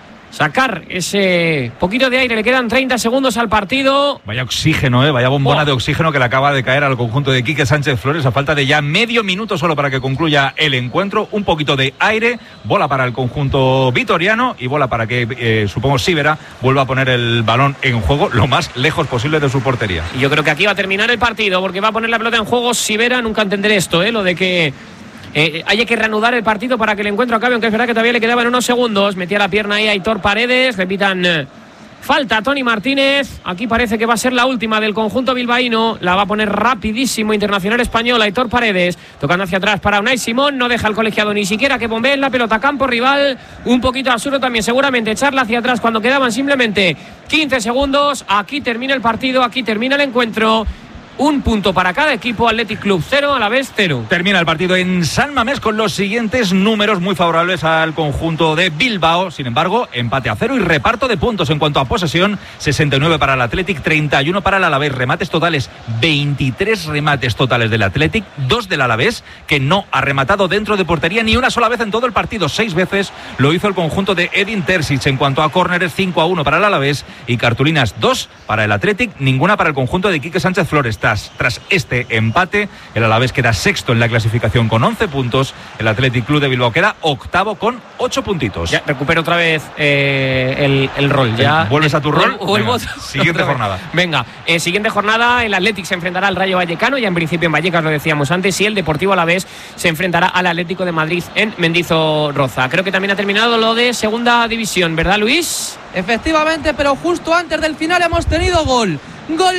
sacar ese poquito de aire. Le quedan treinta segundos al partido. Vaya oxígeno, ¿eh? Vaya bombona oh. de oxígeno que le acaba de caer al conjunto de Quique Sánchez Flores a falta de ya medio minuto solo para que concluya el encuentro. Un poquito de aire, bola para el conjunto vitoriano y bola para que, eh, supongo, Sivera vuelva a poner el balón en juego lo más lejos posible de su portería. Y yo creo que aquí va a terminar el partido porque va a poner la pelota en juego Sivera. Nunca entenderé esto, ¿eh? Lo de que Eh, hay que reanudar el partido para que el encuentro acabe, aunque es verdad que todavía le quedaban unos segundos. Metía la pierna ahí a Aitor Paredes, repitan eh, falta Tony Martínez. Aquí parece que va a ser la última del conjunto bilbaíno, la va a poner rapidísimo internacional español Aitor Paredes, tocando hacia atrás para Unai Simón, no deja al colegiado ni siquiera que bombee la pelota, campo rival, un poquito absurdo también seguramente echarla hacia atrás cuando quedaban simplemente quince segundos. Aquí termina el partido, aquí termina el encuentro. Un punto para cada equipo, Athletic Club cero, Alavés cero. Termina el partido en San Mamés con los siguientes números muy favorables al conjunto de Bilbao. Sin embargo, empate a cero y reparto de puntos en cuanto a posesión. sesenta y nueve para el Athletic, treinta y uno para el Alavés. Remates totales, veintitrés remates totales del Athletic, dos del Alavés, que no ha rematado dentro de portería ni una sola vez en todo el partido. Seis veces lo hizo el conjunto de Edin Terzic. En cuanto a córneres, cinco a uno para el Alavés y cartulinas dos para el Athletic, ninguna para el conjunto de Quique Sánchez Flores. Tras, tras este empate, el Alavés queda sexto en la clasificación con once puntos. El Athletic Club de Bilbao queda octavo con ocho puntitos. Ya recupero otra vez eh, el, el rol. Ya ¿Vuelves a tu rol? Vuelvo. Venga, siguiente jornada. Venga, eh, siguiente jornada. El Athletic se enfrentará al Rayo Vallecano, ya en principio en Vallecas, lo decíamos antes, y el Deportivo Alavés se enfrentará al Atlético de Madrid en Mendizorroza. Creo que también ha terminado lo de segunda división, ¿verdad, Luis? Efectivamente, pero justo antes del final hemos tenido gol. ¡Gol!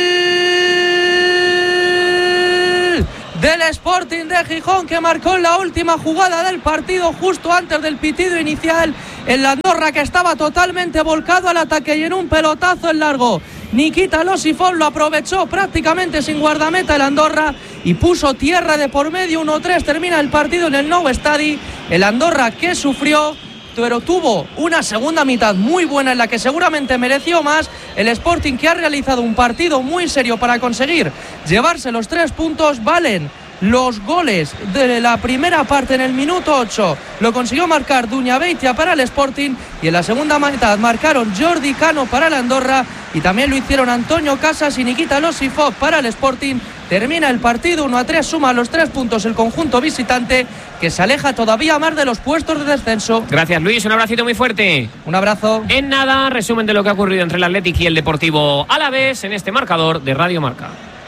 Del Sporting de Gijón, que marcó en la última jugada del partido, justo antes del pitido inicial. El Andorra, que estaba totalmente volcado al ataque, y en un pelotazo en largo Nikita Losifov lo aprovechó prácticamente sin guardameta el Andorra y puso tierra de por medio. Uno tres termina el partido en el Nou Estadi. El Andorra, que sufrió, pero tuvo una segunda mitad muy buena en la que seguramente mereció más. El Sporting, que ha realizado un partido muy serio para conseguir llevarse los tres puntos. Valen los goles de la primera parte en el minuto ocho. Lo consiguió marcar Duñabeitia para el Sporting, y en la segunda mitad marcaron Jordi Cano para el Andorra, y también lo hicieron Antonio Casas y Nikita Losifov para el Sporting. Termina el partido uno a tres, suma los tres puntos el conjunto visitante, que se aleja todavía más de los puestos de descenso. Gracias, Luis, un abracito muy fuerte. Un abrazo. En nada, resumen de lo que ha ocurrido entre el Athletic y el Deportivo Alavés en este marcador de Radio Marca.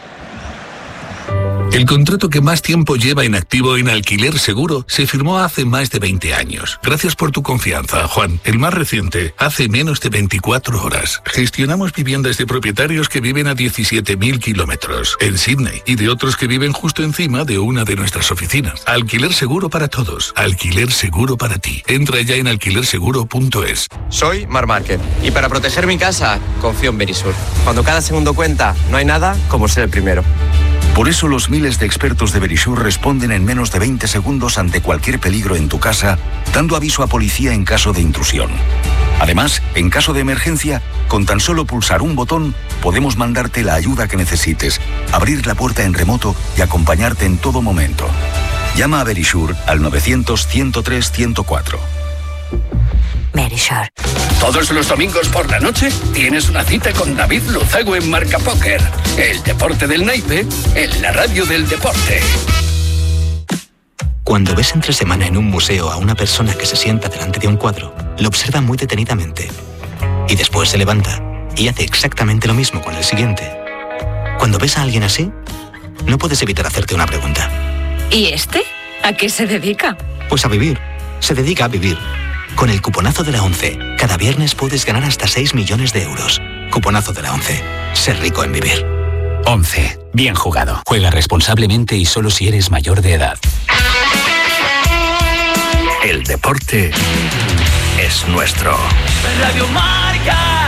El contrato que más tiempo lleva inactivo en Alquiler Seguro se firmó hace más de veinte años. Gracias por tu confianza, Juan. El más reciente, hace menos de veinticuatro horas. Gestionamos viviendas de propietarios que viven a diecisiete mil kilómetros en Sydney y de otros que viven justo encima de una de nuestras oficinas. Alquiler Seguro para todos. Alquiler Seguro para ti. Entra ya en alquiler seguro punto es. Soy Mar Márquez y para proteger mi casa confío en Verisur. Cuando cada segundo cuenta, no hay nada como ser el primero. Por eso los miles de expertos de Verisur responden en menos de veinte segundos ante cualquier peligro en tu casa, dando aviso a policía en caso de intrusión. Además, en caso de emergencia, con tan solo pulsar un botón, podemos mandarte la ayuda que necesites, abrir la puerta en remoto y acompañarte en todo momento. Llama a Verisur al novecientos, ciento tres, ciento cuatro. Verisur. Todos los domingos por la noche tienes una cita con David Luzago en Marca Póker. El deporte del naipe en la radio del deporte. Cuando ves entre semana en un museo a una persona que se sienta delante de un cuadro, lo observa muy detenidamente. Y después se levanta y hace exactamente lo mismo con el siguiente. Cuando ves a alguien así, no puedes evitar hacerte una pregunta. ¿Y este? ¿A qué se dedica? Pues a vivir. Se dedica a vivir. Con el cuponazo de la ONCE, cada viernes puedes ganar hasta seis millones de euros. Cuponazo de la ONCE. Ser rico en vivir. ONCE. Bien jugado. Juega responsablemente y solo si eres mayor de edad. El deporte es nuestro. Radio Marca.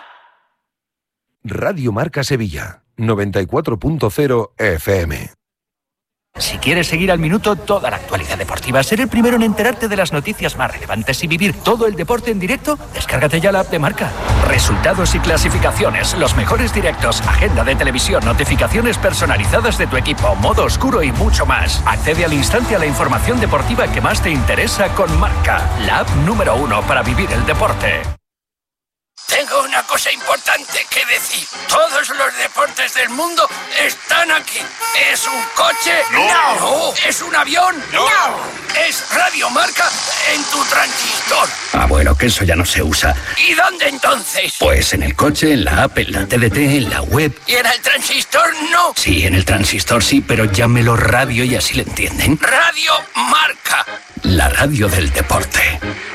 Radio Marca Sevilla. noventa y cuatro punto cero F M. Si quieres seguir al minuto toda la actualidad deportiva, ser el primero en enterarte de las noticias más relevantes y vivir todo el deporte en directo, descárgate ya la app de Marca. Resultados y clasificaciones, los mejores directos, agenda de televisión, notificaciones personalizadas de tu equipo, modo oscuro y mucho más. Accede al instante a la información deportiva que más te interesa con Marca, la app número uno para vivir el deporte. Tengo una cosa importante que decir. Todos los deportes del mundo están aquí. ¿Es un coche? No. no. ¿Es un avión? No. no. ¿Es Radio Marca en tu transistor? Ah, bueno, que eso ya no se usa. ¿Y dónde entonces? Pues en el coche, en la app, en la T D T, en la web. ¿Y en el transistor no? Sí, en el transistor sí, pero llámelo radio y así le entienden. Radio Marca. La radio del deporte.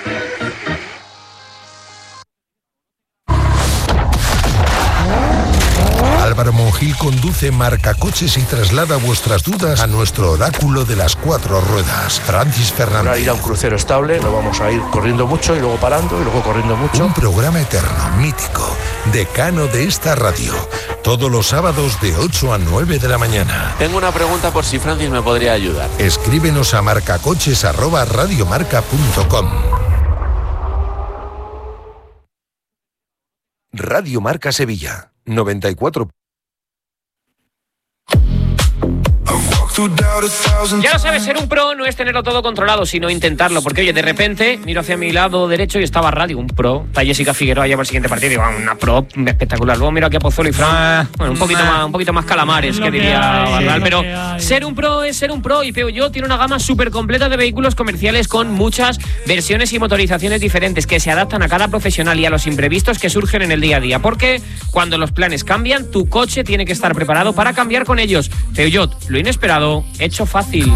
Álvaro Monjil conduce Marca Coches y traslada vuestras dudas a nuestro oráculo de las cuatro ruedas, Francis Fernández. Para ir a un crucero estable, no vamos a ir corriendo mucho y luego parando y luego corriendo mucho. Un programa eterno, mítico, decano de esta radio. Todos los sábados de ocho a nueve de la mañana. Tengo una pregunta por si Francis me podría ayudar. Escríbenos a marcacoches arroba radiomarca punto com. Radio Marca Sevilla. noventa y cuatro. Ya lo sabes, ser un pro no es tenerlo todo controlado, sino intentarlo. Porque, oye, de repente miro hacia mi lado derecho y estaba Radio, un pro. Está Jessica Figueroa ya para el siguiente partido. Digo, una pro espectacular. Luego miro aquí a Pozuelo y Fran. Bueno, un poquito más, un poquito más calamares, que diría Barral. Pero ser un pro es ser un pro. Y Peugeot tiene una gama súper completa de vehículos comerciales con muchas versiones y motorizaciones diferentes que se adaptan a cada profesional y a los imprevistos que surgen en el día a día. Porque cuando los planes cambian, tu coche tiene que estar preparado para cambiar con ellos. Peugeot, lo inesperado, hecho fácil.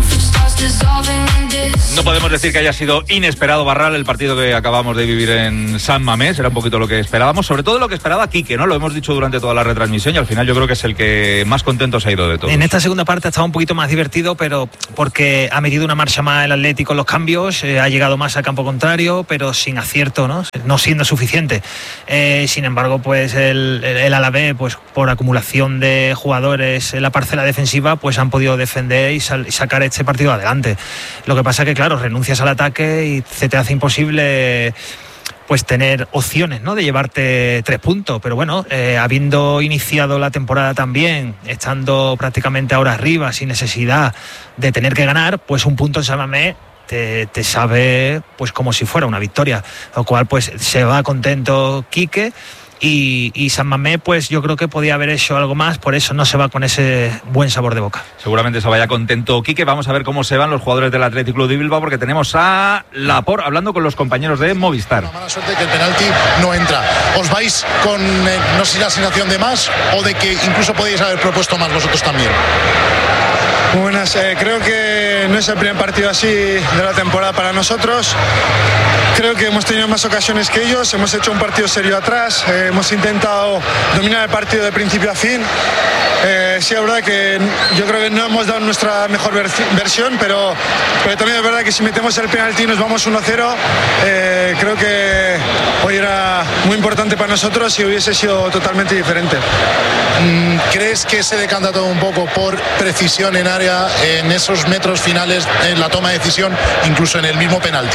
No podemos decir que haya sido inesperado, Barral, el partido que acabamos de vivir en San Mamés. Era un poquito lo que esperábamos, sobre todo lo que esperaba Quique, ¿no? Lo hemos dicho durante toda la retransmisión y al final yo creo que es el que más contento se ha ido de todos. En esta segunda parte ha estado un poquito más divertido, pero porque ha metido una marcha más el Atlético en los cambios, eh, ha llegado más al campo contrario, pero sin acierto, ¿no? No siendo suficiente. Eh, sin embargo, pues el, el, el Alavés, pues por acumulación de jugadores en la parcela defensiva, pues han podido defender y, sal, y sacar este partido adelante. Lo que pasa que, claro, renuncias al ataque y se te hace imposible pues tener opciones, ¿no?, de llevarte tres puntos. Pero bueno, eh, habiendo iniciado la temporada también, estando prácticamente ahora arriba, sin necesidad de tener que ganar, pues un punto en San Mamés te, te sabe pues como si fuera una victoria, lo cual pues se va contento Quique. Y, y San Mamés, pues yo creo que podía haber hecho algo más, por eso no se va con ese buen sabor de boca. Seguramente se vaya contento Quique. Vamos a ver cómo se van los jugadores del Athletic Club de Bilbao, porque tenemos a Laporte hablando con los compañeros de Movistar. Una mala suerte que el penalti no entra. ¿Os vais con, eh, no sé si la sensación de más o de que incluso podéis haber propuesto más vosotros también? Buenas, eh, creo que no es el primer partido así de la temporada para nosotros. Creo que hemos tenido más ocasiones que ellos, hemos hecho un partido serio atrás, eh, hemos intentado dominar el partido de principio a fin. Eh, sí, es verdad que yo creo que no hemos dado nuestra mejor versión, pero, pero también es verdad que si metemos el penalti y nos vamos uno cero, eh, creo que hoy era muy importante para nosotros y hubiese sido totalmente diferente. ¿Crees que se decanta todo un poco por precisión en área, en esos metros finales, en la toma de decisión, incluso en el mismo penalti?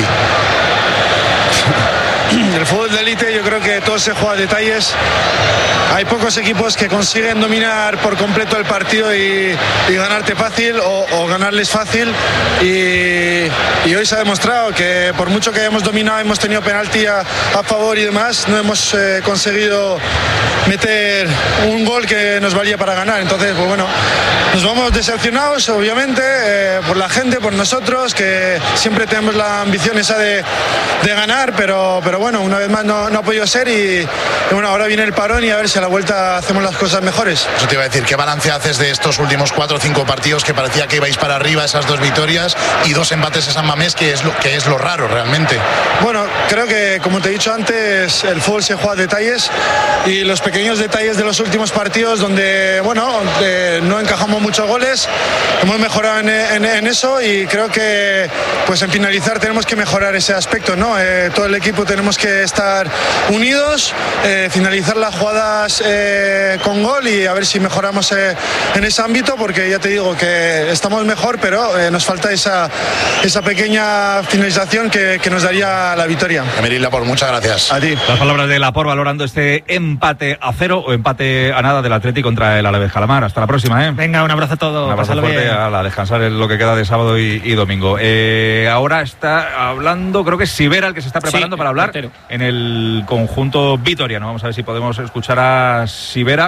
El fútbol de élite yo creo que todo se juega a detalles. Hay pocos equipos que consiguen dominar por completo el partido y, y ganarte fácil o, o ganarles fácil y, y hoy se ha demostrado que por mucho que hayamos dominado, hemos tenido penalti a, a favor y demás, no hemos eh, conseguido meter un gol que nos valía para ganar. Entonces, pues bueno, nos vamos decepcionados obviamente eh, por la gente, por nosotros, que siempre tenemos la ambición esa de, de ganar, pero, pero bueno, una vez más no, no ha podido ser y, y bueno, ahora viene el parón y a ver si a la vuelta hacemos las cosas mejores. Eso te iba a decir, ¿qué balance haces de estos últimos cuatro o cinco partidos que parecía que ibais para arriba, esas dos victorias y dos empates en San Mamés, que es lo, que es lo raro realmente? Bueno, creo que como te he dicho antes, el fútbol se juega a detalles y los pequeños detalles de los últimos partidos donde, bueno, eh, no encajamos muchos goles, hemos mejorado en, en, en eso y creo que pues en finalizar tenemos que mejorar ese aspecto, ¿no? Eh, todo el equipo tenemos que estar unidos, eh, finalizar las jugadas eh, con gol y a ver si mejoramos eh, en ese ámbito, porque ya te digo que estamos mejor, pero eh, nos falta esa, esa pequeña finalización que, que nos daría la victoria. Emery Laporte, muchas gracias. A ti. Las palabras de Laporte valorando este empate a cero o empate a nada del Atlético contra el Alavés Calamar. Hasta la próxima, ¿eh? Venga, un abrazo a todos. Un abrazo fuerte, bien. A la descansar en lo que queda de sábado y, y domingo. Eh, ahora está hablando, creo que es Sivera el que se está preparando sí, para hablar portero. En el conjunto vitoriano. Vamos a ver si podemos escuchar a Sivera.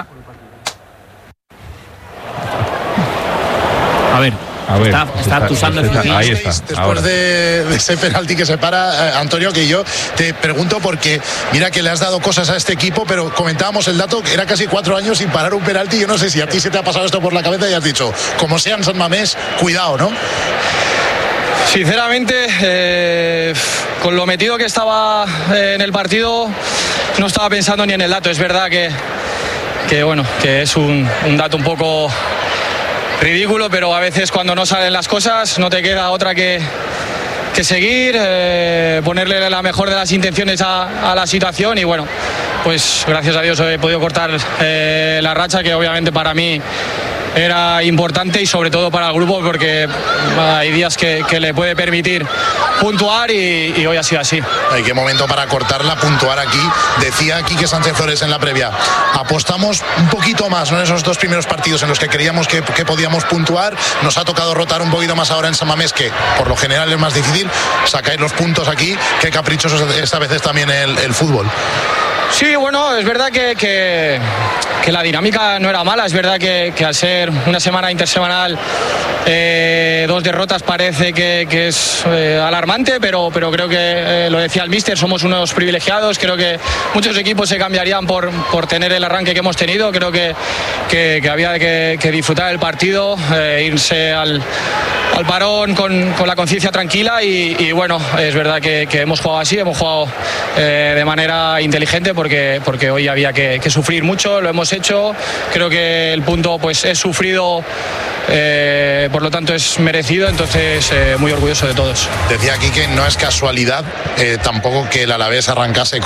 A ver. A ver, está, está, está usando el está, ahí está. Después ahora. de, de ese penalti que separa, eh, Antonio, que yo te pregunto porque mira que le has dado cosas a este equipo, pero comentábamos el dato que era casi cuatro años sin parar un penalti. Yo no sé si a ti se te ha pasado esto por la cabeza y has dicho, como sea en San Mamés, cuidado, ¿no? Sinceramente, eh, con lo metido que estaba eh, en el partido, no estaba pensando ni en el dato. Es verdad que, que bueno, que es un, un dato un poco ridículo, pero a veces cuando no salen las cosas no te queda otra que, que seguir, eh, ponerle la mejor de las intenciones a, a la situación y bueno, pues gracias a Dios he podido cortar eh, la racha que obviamente para mí era importante y sobre todo para el grupo porque hay días que, que le puede permitir puntuar y, y hoy ha sido así. Ay, qué momento para cortarla, puntuar aquí. Decía Quique Sánchez Flores en la previa, apostamos un poquito más, ¿no?, en esos dos primeros partidos en los que creíamos que, que podíamos puntuar. Nos ha tocado rotar un poquito más ahora en San Mamés, que por lo general es más difícil. Sacáis los puntos aquí. Qué caprichoso esta vez es también el, el fútbol. Sí, bueno, es verdad que, que, que la dinámica no era mala. Es verdad que, que al ser una semana intersemanal, eh, dos derrotas parece que, que es eh, alarmante, pero, pero creo que, eh, lo decía el míster, somos unos privilegiados. Creo que muchos equipos se cambiarían por, por tener el arranque que hemos tenido. Creo que, que, que había que, que disfrutar el partido, eh, irse al, al parón con, con la conciencia tranquila y, y bueno, es verdad que, que hemos jugado así, hemos jugado eh, de manera inteligente porque, porque hoy había que, que sufrir mucho, lo hemos hecho. Creo que el punto pues es sufrido, eh, por lo tanto es merecido, entonces eh, muy orgulloso de todos. Decía aquí que no es casualidad eh, tampoco que el Alavés arrancase con